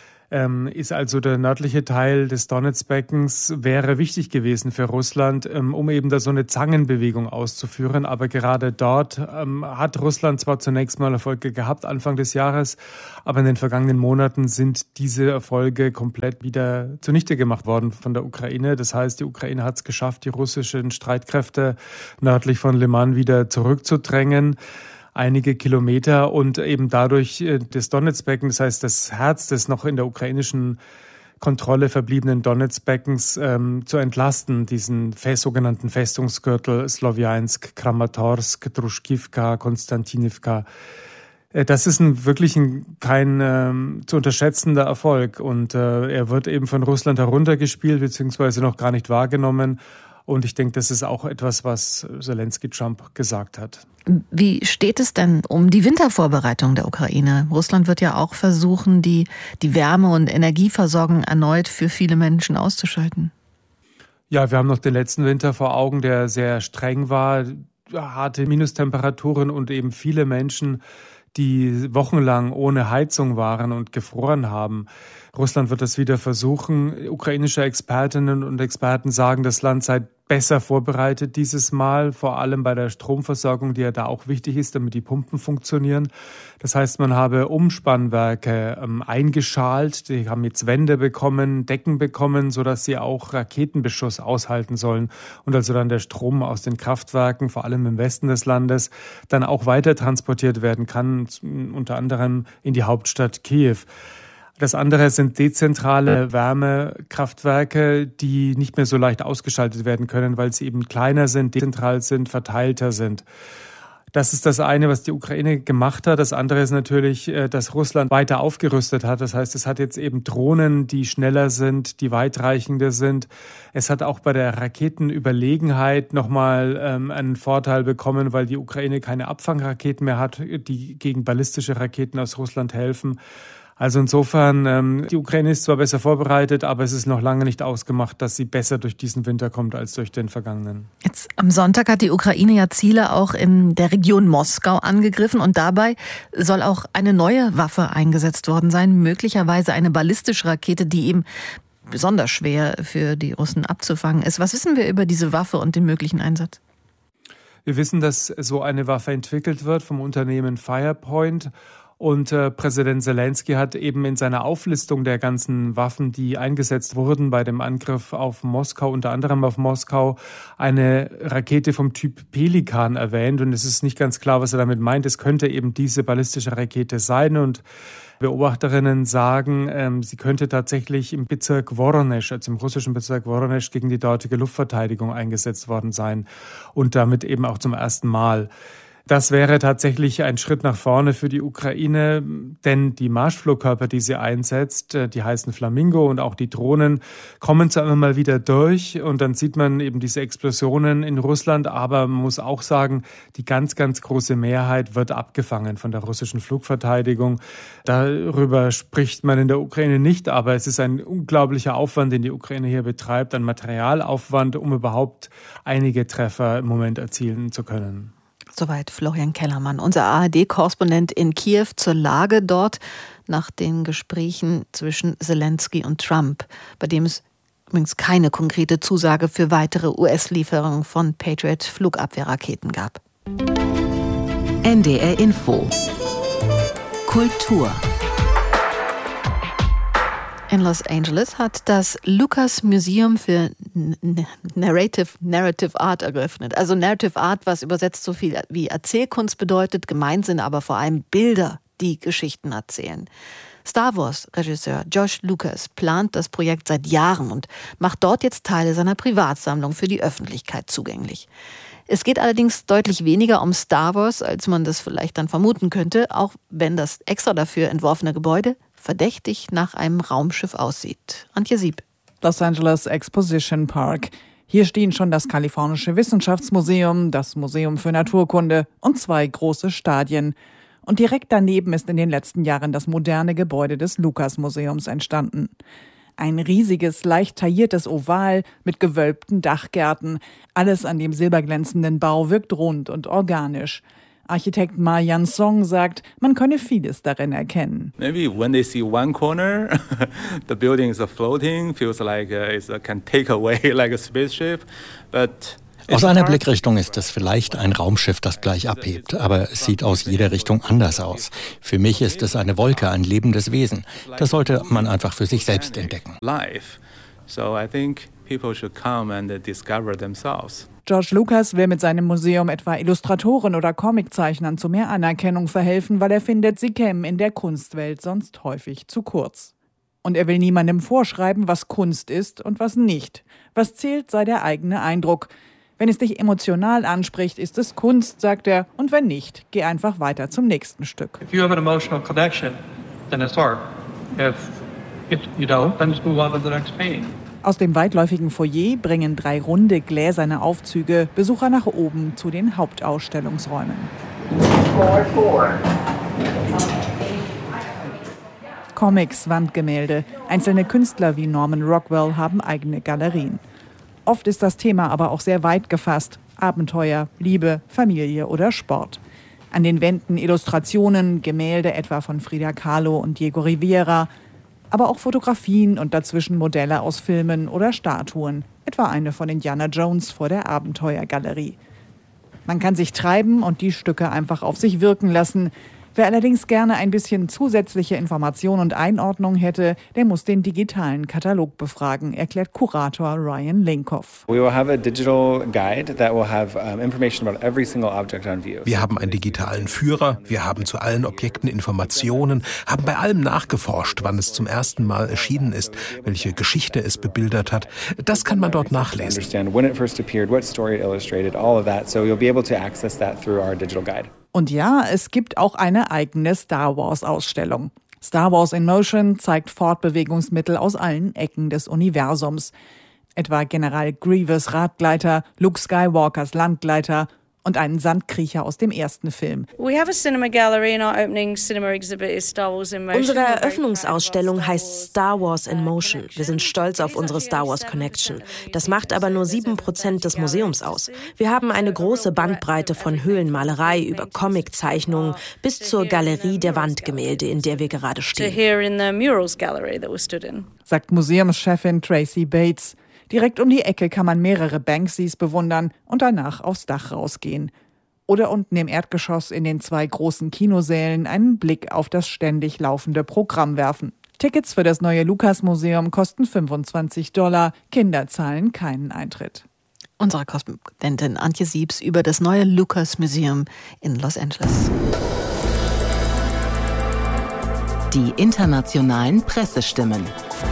ist also der nördliche Teil des Donetsk-Beckens, wäre wichtig gewesen für Russland, um eben da so eine Zangenbewegung auszuführen. Aber gerade dort hat Russland zwar zunächst mal Erfolge gehabt, Anfang des Jahres, aber in den vergangenen Monaten sind diese Erfolge komplett wieder zunichte gemacht worden von der Ukraine. Das heißt, die Ukraine hat es geschafft, die russischen Streitkräfte nördlich von Liman wieder zurückzudrängen. Einige Kilometer und eben dadurch das Donetsk-Becken, das heißt das Herz des noch in der ukrainischen Kontrolle verbliebenen Donetsk-Beckens zu entlasten, diesen sogenannten Festungsgürtel Slowjansk, Kramatorsk, Druschkivka, Konstantinivka. Das ist wirklich kein zu unterschätzender Erfolg und er wird eben von Russland heruntergespielt beziehungsweise noch gar nicht wahrgenommen. Und ich denke, das ist auch etwas, was Zelensky Trump gesagt hat. Wie steht es denn um die Wintervorbereitung der Ukraine? Russland wird ja auch versuchen, die Wärme- und Energieversorgung erneut für viele Menschen auszuschalten. Ja, wir haben noch den letzten Winter vor Augen, der sehr streng war, harte Minustemperaturen und eben viele Menschen, die wochenlang ohne Heizung waren und gefroren haben. Russland wird das wieder versuchen. Ukrainische Expertinnen und Experten sagen, das Land sei besser vorbereitet dieses Mal, vor allem bei der Stromversorgung, die ja da auch wichtig ist, damit die Pumpen funktionieren. Das heißt, man habe Umspannwerke eingeschalt, die haben jetzt Wände bekommen, Decken bekommen, sodass sie auch Raketenbeschuss aushalten sollen und also dann der Strom aus den Kraftwerken, vor allem im Westen des Landes, dann auch weiter transportiert werden kann, unter anderem in die Hauptstadt Kiew. Das andere sind dezentrale Wärmekraftwerke, die nicht mehr so leicht ausgeschaltet werden können, weil sie eben kleiner sind, dezentral sind, verteilter sind. Das ist das eine, was die Ukraine gemacht hat. Das andere ist natürlich, dass Russland weiter aufgerüstet hat. Das heißt, es hat jetzt eben Drohnen, die schneller sind, die weitreichender sind. Es hat auch bei der Raketenüberlegenheit nochmal einen Vorteil bekommen, weil die Ukraine keine Abfangraketen mehr hat, die gegen ballistische Raketen aus Russland helfen. Also insofern, die Ukraine ist zwar besser vorbereitet, aber es ist noch lange nicht ausgemacht, dass sie besser durch diesen Winter kommt als durch den vergangenen. Jetzt am Sonntag hat die Ukraine ja Ziele auch in der Region Moskau angegriffen und dabei soll auch eine neue Waffe eingesetzt worden sein, möglicherweise eine ballistische Rakete, die eben besonders schwer für die Russen abzufangen ist. Was wissen wir über diese Waffe und den möglichen Einsatz? Wir wissen, dass so eine Waffe entwickelt wird vom Unternehmen Firepoint. Und Präsident Zelensky hat eben in seiner Auflistung der ganzen Waffen, die eingesetzt wurden bei dem Angriff auf Moskau, unter anderem auf Moskau, eine Rakete vom Typ Pelikan erwähnt. Und es ist nicht ganz klar, was er damit meint. Es könnte eben diese ballistische Rakete sein. Und Beobachterinnen sagen, sie könnte tatsächlich im Bezirk Woronesch, also im russischen Bezirk Woronesch, gegen die dortige Luftverteidigung eingesetzt worden sein. Und damit eben auch zum ersten Mal. Das wäre tatsächlich ein Schritt nach vorne für die Ukraine, denn die Marschflugkörper, die sie einsetzt, die heißen Flamingo und auch die Drohnen, kommen zwar immer mal wieder durch und dann sieht man eben diese Explosionen in Russland, aber man muss auch sagen, die ganz, ganz große Mehrheit wird abgefangen von der russischen Flugverteidigung. Darüber spricht man in der Ukraine nicht, aber es ist ein unglaublicher Aufwand, den die Ukraine hier betreibt, ein Materialaufwand, um überhaupt einige Treffer im Moment erzielen zu können. Soweit Florian Kellermann, unser ARD-Korrespondent in Kiew zur Lage dort nach den Gesprächen zwischen Zelensky und Trump, bei dem es übrigens keine konkrete Zusage für weitere US-Lieferungen von Patriot-Flugabwehrraketen gab. NDR Info. Kultur. In Los Angeles hat das Lucas Museum für Narrative Art eröffnet. Also Narrative Art, was übersetzt so viel wie Erzählkunst bedeutet. Gemeint sind aber vor allem Bilder, die Geschichten erzählen. Star Wars-Regisseur George Lucas plant das Projekt seit Jahren und macht dort jetzt Teile seiner Privatsammlung für die Öffentlichkeit zugänglich. Es geht allerdings deutlich weniger um Star Wars, als man das vielleicht dann vermuten könnte, auch wenn das extra dafür entworfene Gebäude verdächtig nach einem Raumschiff aussieht. Antje Sieb. Los Angeles Exposition Park. Hier stehen schon das Kalifornische Wissenschaftsmuseum, das Museum für Naturkunde und 2 große Stadien. Und direkt daneben ist in den letzten Jahren das moderne Gebäude des Lucas-Museums entstanden. Ein riesiges, leicht tailliertes Oval mit gewölbten Dachgärten. Alles an dem silberglänzenden Bau wirkt rund und organisch. Architekt Ma Yan-song sagt, man könne vieles darin erkennen. Maybe when they see one corner, the building is floating, feels like it can take away like a spaceship, but aus einer Blickrichtung ist es vielleicht ein Raumschiff, das gleich abhebt, aber es sieht aus jeder Richtung anders aus. Für mich ist es eine Wolke, ein lebendes Wesen. Das sollte man einfach für sich selbst entdecken. So I think people should come and discover themselves. George Lucas will mit seinem Museum etwa Illustratoren oder Comiczeichnern zu mehr Anerkennung verhelfen, weil er findet, sie kämen in der Kunstwelt sonst häufig zu kurz. Und er will niemandem vorschreiben, was Kunst ist und was nicht. Was zählt, sei der eigene Eindruck. Wenn es dich emotional anspricht, ist es Kunst, sagt er, und wenn nicht, geh einfach weiter zum nächsten Stück. If you have an emotional connection, then it's art. If you don't, then just move on to the next painting. Aus dem weitläufigen Foyer bringen 3 runde gläserne Aufzüge Besucher nach oben zu den Hauptausstellungsräumen. Comics, Wandgemälde, einzelne Künstler wie Norman Rockwell haben eigene Galerien. Oft ist das Thema aber auch sehr weit gefasst. Abenteuer, Liebe, Familie oder Sport. An den Wänden Illustrationen, Gemälde etwa von Frida Kahlo und Diego Rivera, aber auch Fotografien und dazwischen Modelle aus Filmen oder Statuen, etwa eine von Indiana Jones vor der Abenteuergalerie. Man kann sich treiben und die Stücke einfach auf sich wirken lassen. Wer allerdings gerne ein bisschen zusätzliche Information und Einordnung hätte, der muss den digitalen Katalog befragen, erklärt Kurator Ryan Linkoff. Wir haben einen digitalen Führer, wir haben zu allen Objekten Informationen, haben bei allem nachgeforscht, wann es zum ersten Mal erschienen ist, welche Geschichte es bebildert hat. Das kann man dort nachlesen. Und ja, es gibt auch eine eigene Star Wars-Ausstellung. Star Wars in Motion zeigt Fortbewegungsmittel aus allen Ecken des Universums. Etwa General Grievous Radgleiter, Luke Skywalkers Landgleiter und einen Sandkriecher aus dem ersten Film. Unsere Eröffnungsausstellung heißt Star Wars in Motion. Wir sind stolz auf unsere Star Wars Connection. Das macht aber nur 7% des Museums aus. Wir haben eine große Bandbreite von Höhlenmalerei über Comiczeichnungen bis zur Galerie der Wandgemälde, in der wir gerade stehen. Sagt Museumschefin Tracy Bates. Direkt um die Ecke kann man mehrere Banksys bewundern und danach aufs Dach rausgehen. Oder unten im Erdgeschoss in den 2 großen Kinosälen einen Blick auf das ständig laufende Programm werfen. Tickets für das neue Lucas-Museum kosten $25. Kinder zahlen keinen Eintritt. Unsere Korrespondentin Antje Siebs über das neue Lucas-Museum in Los Angeles. Die internationalen Pressestimmen.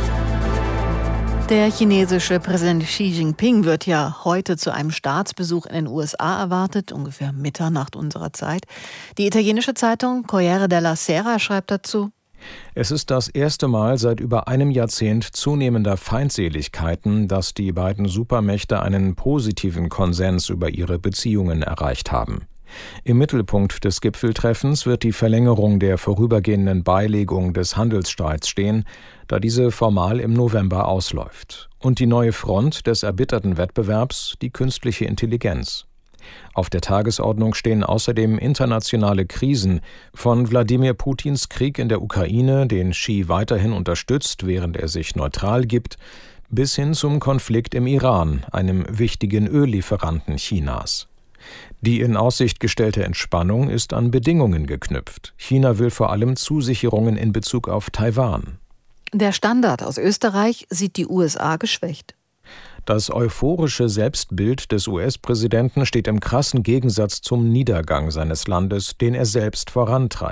Der chinesische Präsident Xi Jinping wird ja heute zu einem Staatsbesuch in den USA erwartet, ungefähr Mitternacht unserer Zeit. Die italienische Zeitung Corriere della Sera schreibt dazu: Es ist das erste Mal seit über einem Jahrzehnt zunehmender Feindseligkeiten, dass die beiden Supermächte einen positiven Konsens über ihre Beziehungen erreicht haben. Im Mittelpunkt des Gipfeltreffens wird die Verlängerung der vorübergehenden Beilegung des Handelsstreits stehen, da diese formal im November ausläuft. Und die neue Front des erbitterten Wettbewerbs, die künstliche Intelligenz. Auf der Tagesordnung stehen außerdem internationale Krisen, von Wladimir Putins Krieg in der Ukraine, den Xi weiterhin unterstützt, während er sich neutral gibt, bis hin zum Konflikt im Iran, einem wichtigen Öllieferanten Chinas. Die in Aussicht gestellte Entspannung ist an Bedingungen geknüpft. China will vor allem Zusicherungen in Bezug auf Taiwan. Der Standard aus Österreich sieht die USA geschwächt. Das euphorische Selbstbild des US-Präsidenten steht im krassen Gegensatz zum Niedergang seines Landes, den er selbst vorantreibt.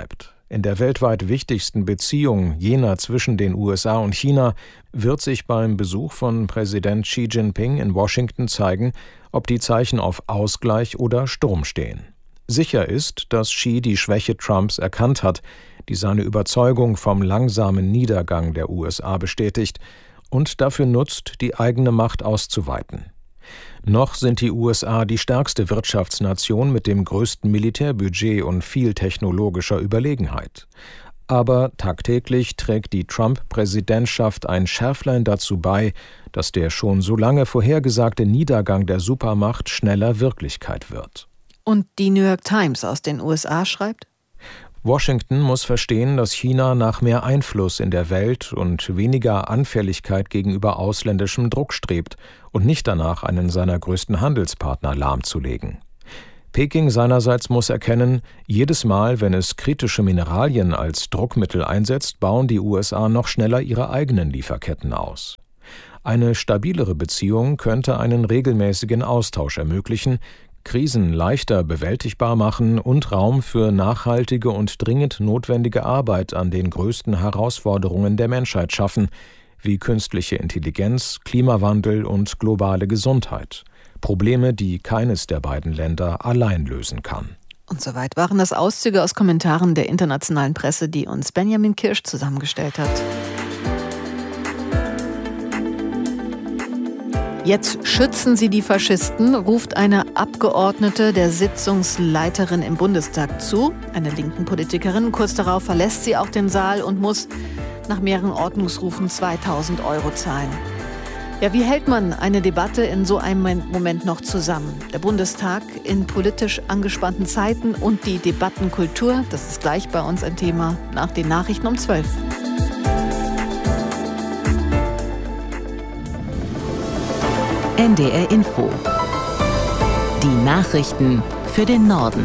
in der weltweit wichtigsten Beziehung, jener zwischen den USA und China, wird sich beim Besuch von Präsident Xi Jinping in Washington zeigen, ob die Zeichen auf Ausgleich oder Sturm stehen. Sicher ist, dass Xi die Schwäche Trumps erkannt hat, die seine Überzeugung vom langsamen Niedergang der USA bestätigt und dafür nutzt, die eigene Macht auszuweiten. Noch sind die USA die stärkste Wirtschaftsnation mit dem größten Militärbudget und viel technologischer Überlegenheit. Aber tagtäglich trägt die Trump-Präsidentschaft ein Schärflein dazu bei, dass der schon so lange vorhergesagte Niedergang der Supermacht schneller Wirklichkeit wird. Und die New York Times aus den USA schreibt: Washington muss verstehen, dass China nach mehr Einfluss in der Welt und weniger Anfälligkeit gegenüber ausländischem Druck strebt und nicht danach, einen seiner größten Handelspartner lahmzulegen. Peking seinerseits muss erkennen, jedes Mal, wenn es kritische Mineralien als Druckmittel einsetzt, bauen die USA noch schneller ihre eigenen Lieferketten aus. Eine stabilere Beziehung könnte einen regelmäßigen Austausch ermöglichen, Krisen leichter bewältigbar machen und Raum für nachhaltige und dringend notwendige Arbeit an den größten Herausforderungen der Menschheit schaffen, wie künstliche Intelligenz, Klimawandel und globale Gesundheit. Probleme, die keines der beiden Länder allein lösen kann. Und soweit waren das Auszüge aus Kommentaren der internationalen Presse, die uns Benjamin Kirsch zusammengestellt hat. Jetzt schützen Sie die Faschisten, ruft eine Abgeordnete der Sitzungsleiterin im Bundestag zu, eine linken Politikerin. Kurz darauf verlässt sie auch den Saal und muss nach mehreren Ordnungsrufen 2.000 € zahlen. Ja, wie hält man eine Debatte in so einem Moment noch zusammen? Der Bundestag in politisch angespannten Zeiten und die Debattenkultur, das ist gleich bei uns ein Thema nach den Nachrichten um 12. NDR Info. Die Nachrichten für den Norden.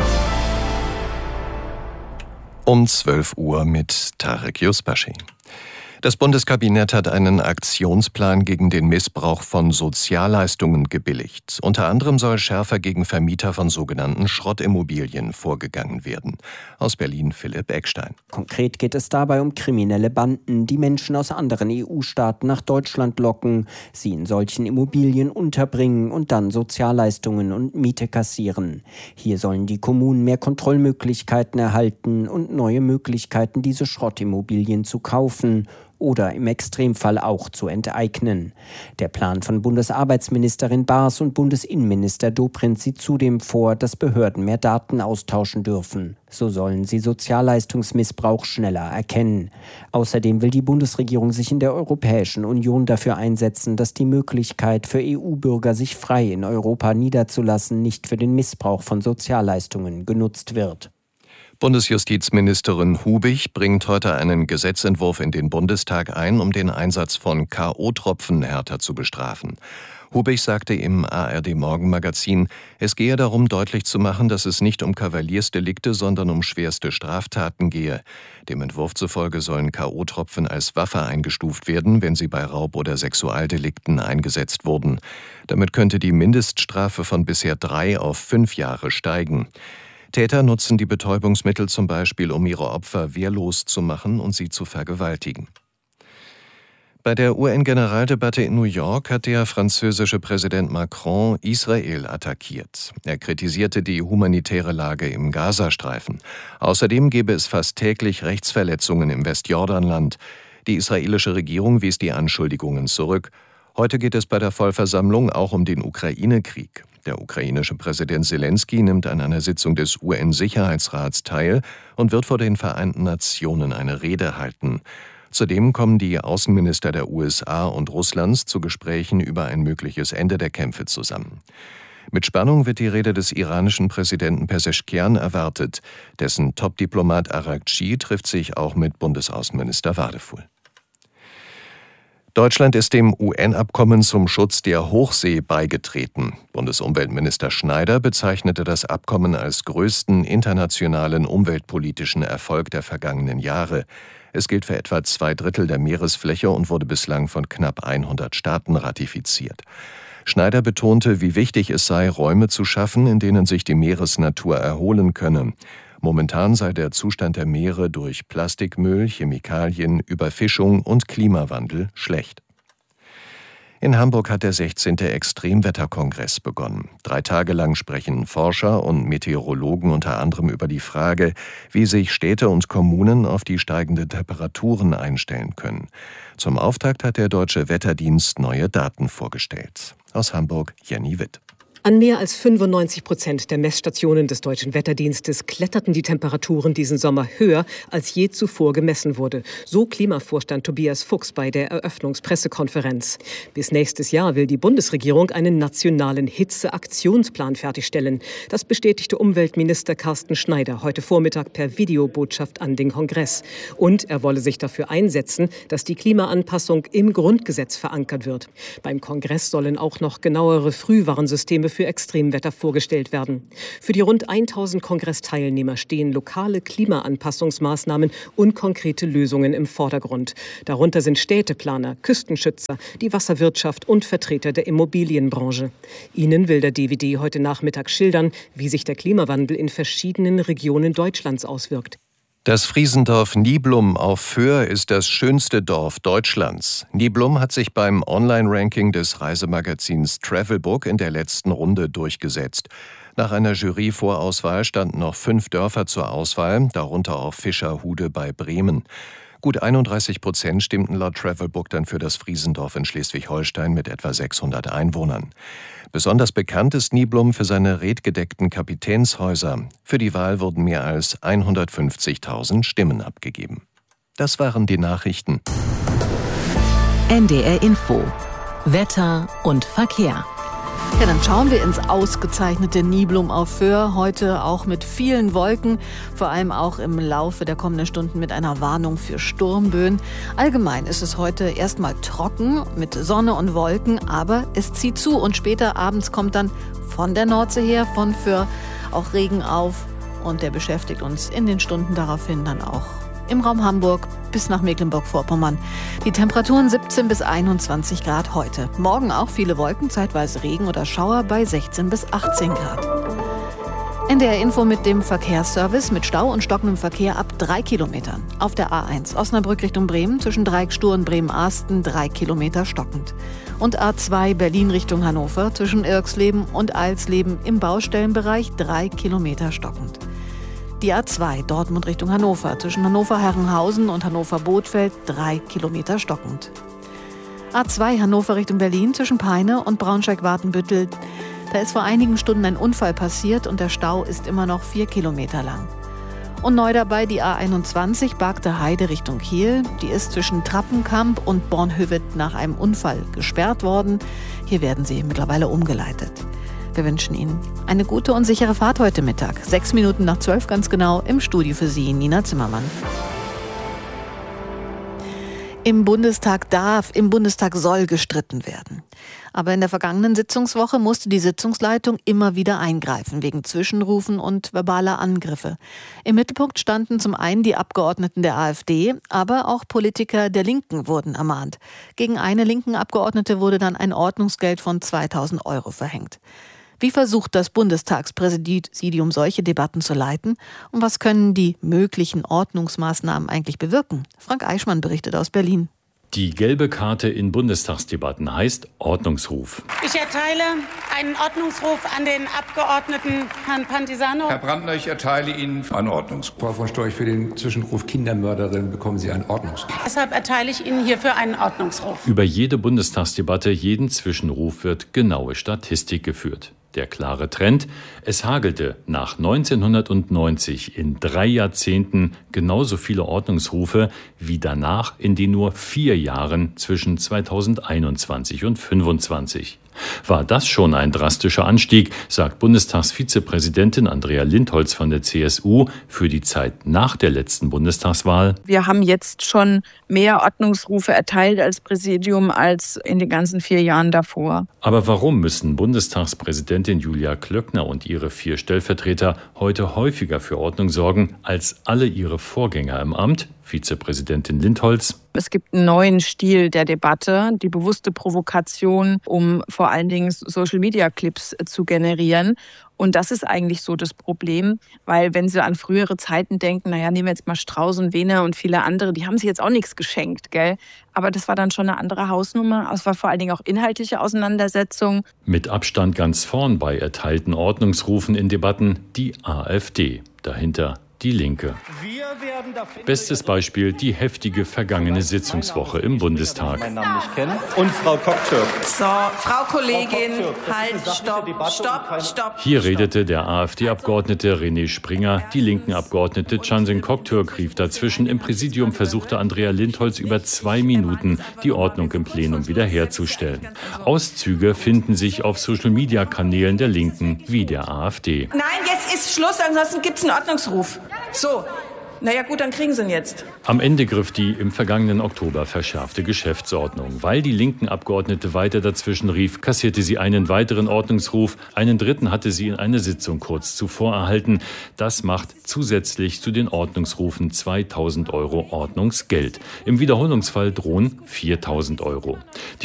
Um 12 Uhr mit Tarek Yusbashi. Das Bundeskabinett hat einen Aktionsplan gegen den Missbrauch von Sozialleistungen gebilligt. Unter anderem soll schärfer gegen Vermieter von sogenannten Schrottimmobilien vorgegangen werden. Aus Berlin Philipp Eckstein. Konkret geht es dabei um kriminelle Banden, die Menschen aus anderen EU-Staaten nach Deutschland locken, sie in solchen Immobilien unterbringen und dann Sozialleistungen und Miete kassieren. Hier sollen die Kommunen mehr Kontrollmöglichkeiten erhalten und neue Möglichkeiten, diese Schrottimmobilien zu kaufen oder im Extremfall auch zu enteignen. Der Plan von Bundesarbeitsministerin Baas und Bundesinnenminister Dobrindt sieht zudem vor, dass Behörden mehr Daten austauschen dürfen. So sollen sie Sozialleistungsmissbrauch schneller erkennen. Außerdem will die Bundesregierung sich in der Europäischen Union dafür einsetzen, dass die Möglichkeit für EU-Bürger, sich frei in Europa niederzulassen, nicht für den Missbrauch von Sozialleistungen genutzt wird. Bundesjustizministerin Hubig bringt heute einen Gesetzentwurf in den Bundestag ein, um den Einsatz von K.O.-Tropfen härter zu bestrafen. Hubig sagte im ARD-Morgenmagazin, es gehe darum, deutlich zu machen, dass es nicht um Kavaliersdelikte, sondern um schwerste Straftaten gehe. Dem Entwurf zufolge sollen K.O.-Tropfen als Waffe eingestuft werden, wenn sie bei Raub- oder Sexualdelikten eingesetzt wurden. Damit könnte die Mindeststrafe von bisher 3 auf 5 Jahre steigen. Täter nutzen die Betäubungsmittel zum Beispiel, um ihre Opfer wehrlos zu machen und sie zu vergewaltigen. Bei der UN-Generaldebatte in New York hat der französische Präsident Macron Israel attackiert. Er kritisierte die humanitäre Lage im Gazastreifen. Außerdem gebe es fast täglich Rechtsverletzungen im Westjordanland. Die israelische Regierung wies die Anschuldigungen zurück. Heute geht es bei der Vollversammlung auch um den Ukraine-Krieg. Der ukrainische Präsident Selenskyj nimmt an einer Sitzung des UN-Sicherheitsrats teil und wird vor den Vereinten Nationen eine Rede halten. Zudem kommen die Außenminister der USA und Russlands zu Gesprächen über ein mögliches Ende der Kämpfe zusammen. Mit Spannung wird die Rede des iranischen Präsidenten Pezeschkian erwartet. Dessen Top-Diplomat Araghchi trifft sich auch mit Bundesaußenminister Wadefuhl. Deutschland ist dem UN-Abkommen zum Schutz der Hochsee beigetreten. Bundesumweltminister Schneider bezeichnete das Abkommen als größten internationalen umweltpolitischen Erfolg der vergangenen Jahre. Es gilt für etwa 2/3 der Meeresfläche und wurde bislang von knapp 100 Staaten ratifiziert. Schneider betonte, wie wichtig es sei, Räume zu schaffen, in denen sich die Meeresnatur erholen könne. Momentan sei der Zustand der Meere durch Plastikmüll, Chemikalien, Überfischung und Klimawandel schlecht. In Hamburg hat der 16. Extremwetterkongress begonnen. 3 Tage lang sprechen Forscher und Meteorologen unter anderem über die Frage, wie sich Städte und Kommunen auf die steigenden Temperaturen einstellen können. Zum Auftakt hat der Deutsche Wetterdienst neue Daten vorgestellt. Aus Hamburg, Jenny Witt. An mehr als 95% der Messstationen des Deutschen Wetterdienstes kletterten die Temperaturen diesen Sommer höher, als je zuvor gemessen wurde. So Klimavorstand Tobias Fuchs bei der Eröffnungspressekonferenz. Bis nächstes Jahr will die Bundesregierung einen nationalen Hitzeaktionsplan fertigstellen. Das bestätigte Umweltminister Carsten Schneider heute Vormittag per Videobotschaft an den Kongress. Und er wolle sich dafür einsetzen, dass die Klimaanpassung im Grundgesetz verankert wird. Beim Kongress sollen auch noch genauere Frühwarnsysteme für Extremwetter vorgestellt werden. Für die rund 1000 Kongressteilnehmer stehen lokale Klimaanpassungsmaßnahmen und konkrete Lösungen im Vordergrund. Darunter sind Städteplaner, Küstenschützer, die Wasserwirtschaft und Vertreter der Immobilienbranche. Ihnen will der DWD heute Nachmittag schildern, wie sich der Klimawandel in verschiedenen Regionen Deutschlands auswirkt. Das Friesendorf Niblum auf Föhr ist das schönste Dorf Deutschlands. Niblum hat sich beim Online-Ranking des Reisemagazins Travelbook in der letzten Runde durchgesetzt. Nach einer Juryvorauswahl standen noch 5 Dörfer zur Auswahl, darunter auch Fischerhude bei Bremen. Gut 31% stimmten laut Travelbook dann für das Friesendorf in Schleswig-Holstein mit etwa 600 Einwohnern. Besonders bekannt ist Niblum für seine redgedeckten Kapitänshäuser. Für die Wahl wurden mehr als 150.000 Stimmen abgegeben. Das waren die Nachrichten. NDR Info. Wetter und Verkehr. Ja, dann schauen wir ins ausgezeichnete Niblum auf Föhr. Heute auch mit vielen Wolken, vor allem auch im Laufe der kommenden Stunden mit einer Warnung für Sturmböen. Allgemein ist es heute erstmal trocken mit Sonne und Wolken, aber es zieht zu und später abends kommt dann von der Nordsee her, von Föhr, auch Regen auf und der beschäftigt uns in den Stunden daraufhin dann auch im Raum Hamburg bis nach Mecklenburg-Vorpommern. Die Temperaturen 17 bis 21 Grad heute. Morgen auch viele Wolken, zeitweise Regen oder Schauer bei 16 bis 18 Grad. NDR Info mit dem Verkehrsservice mit Stau und stockendem Verkehr ab 3 Kilometern. Auf der A1 Osnabrück Richtung Bremen zwischen Dreieckstur und Bremen-Arsten 3 Kilometer stockend. Und A2 Berlin Richtung Hannover zwischen Irxleben und Alsleben im Baustellenbereich 3 Kilometer stockend. Die A2 Dortmund Richtung Hannover zwischen Hannover-Herrenhausen und Hannover-Bothfeld 3 Kilometer stockend. A2 Hannover Richtung Berlin zwischen Peine und Braunschweig-Watenbüttel. Da ist vor einigen Stunden ein Unfall passiert und der Stau ist immer noch 4 Kilometer lang. Und neu dabei die A21 Bargter Heide Richtung Kiel. Die ist zwischen Trappenkamp und Bornhöved nach einem Unfall gesperrt worden. Hier werden sie mittlerweile umgeleitet. Wir wünschen Ihnen eine gute und sichere Fahrt heute Mittag. 6 Minuten nach 12 ganz genau im Studio für Sie, Nina Zimmermann. Im Bundestag soll gestritten werden. Aber in der vergangenen Sitzungswoche musste die Sitzungsleitung immer wieder eingreifen, wegen Zwischenrufen und verbaler Angriffe. Im Mittelpunkt standen zum einen die Abgeordneten der AfD, aber auch Politiker der Linken wurden ermahnt. Gegen eine linken Abgeordnete wurde dann ein Ordnungsgeld von 2.000 € verhängt. Wie versucht das Bundestagspräsidium solche Debatten zu leiten? Und was können die möglichen Ordnungsmaßnahmen eigentlich bewirken? Frank Eichmann berichtet aus Berlin. Die gelbe Karte in Bundestagsdebatten heißt Ordnungsruf. Ich erteile einen Ordnungsruf an den Abgeordneten Herrn Pantisano. Herr Brandner, ich erteile Ihnen einen Ordnungsruf. Frau von Storch, für den Zwischenruf Kindermörderin bekommen Sie einen Ordnungsruf. Deshalb erteile ich Ihnen hierfür einen Ordnungsruf. Über jede Bundestagsdebatte, jeden Zwischenruf wird genaue Statistik geführt. Der klare Trend: Es hagelte nach 1990 in 3 Jahrzehnten genauso viele Ordnungsrufe wie danach in den nur 4 Jahren zwischen 2021 und 2025. War das schon ein drastischer Anstieg, sagt Bundestagsvizepräsidentin Andrea Lindholz von der CSU für die Zeit nach der letzten Bundestagswahl. Wir haben jetzt schon mehr Ordnungsrufe erteilt als Präsidium als in den ganzen 4 Jahren davor. Aber warum müssen Bundestagspräsidentin Julia Klöckner und ihre 4 Stellvertreter heute häufiger für Ordnung sorgen als alle ihre Vorgänger im Amt? Vizepräsidentin Lindholz: Es gibt einen neuen Stil der Debatte, die bewusste Provokation, um vor allen Dingen Social-Media-Clips zu generieren. Und das ist eigentlich so das Problem, weil wenn Sie an frühere Zeiten denken, nehmen wir jetzt mal Strauß und Wehner und viele andere, die haben sich jetzt auch nichts geschenkt, gell? Aber das war dann schon eine andere Hausnummer. Es war vor allen Dingen auch inhaltliche Auseinandersetzung. Mit Abstand ganz vorn bei erteilten Ordnungsrufen in Debatten die AfD. Dahinter die Linke. Bestes Beispiel die heftige vergangene Sitzungswoche im Bundestag. Und Frau Koktürk. So, Frau Kollegin, halt, stopp. Hier redete der AfD-Abgeordnete René Springer. Die linken Abgeordnete Cansin Koktürk rief dazwischen. Im Präsidium versuchte Andrea Lindholz über 2 Minuten die Ordnung im Plenum wiederherzustellen. Auszüge finden sich auf Social-Media-Kanälen der Linken wie der AfD. Nein, jetzt ist Schluss, ansonsten gibt es einen Ordnungsruf. So, naja gut, dann kriegen Sie ihn jetzt. Am Ende griff die im vergangenen Oktober verschärfte Geschäftsordnung. Weil die linken Abgeordnete weiter dazwischen rief, kassierte sie einen weiteren Ordnungsruf. Einen dritten hatte sie in einer Sitzung kurz zuvor erhalten. Das macht zusätzlich zu den Ordnungsrufen 2.000 € Ordnungsgeld. Im Wiederholungsfall drohen 4.000 €.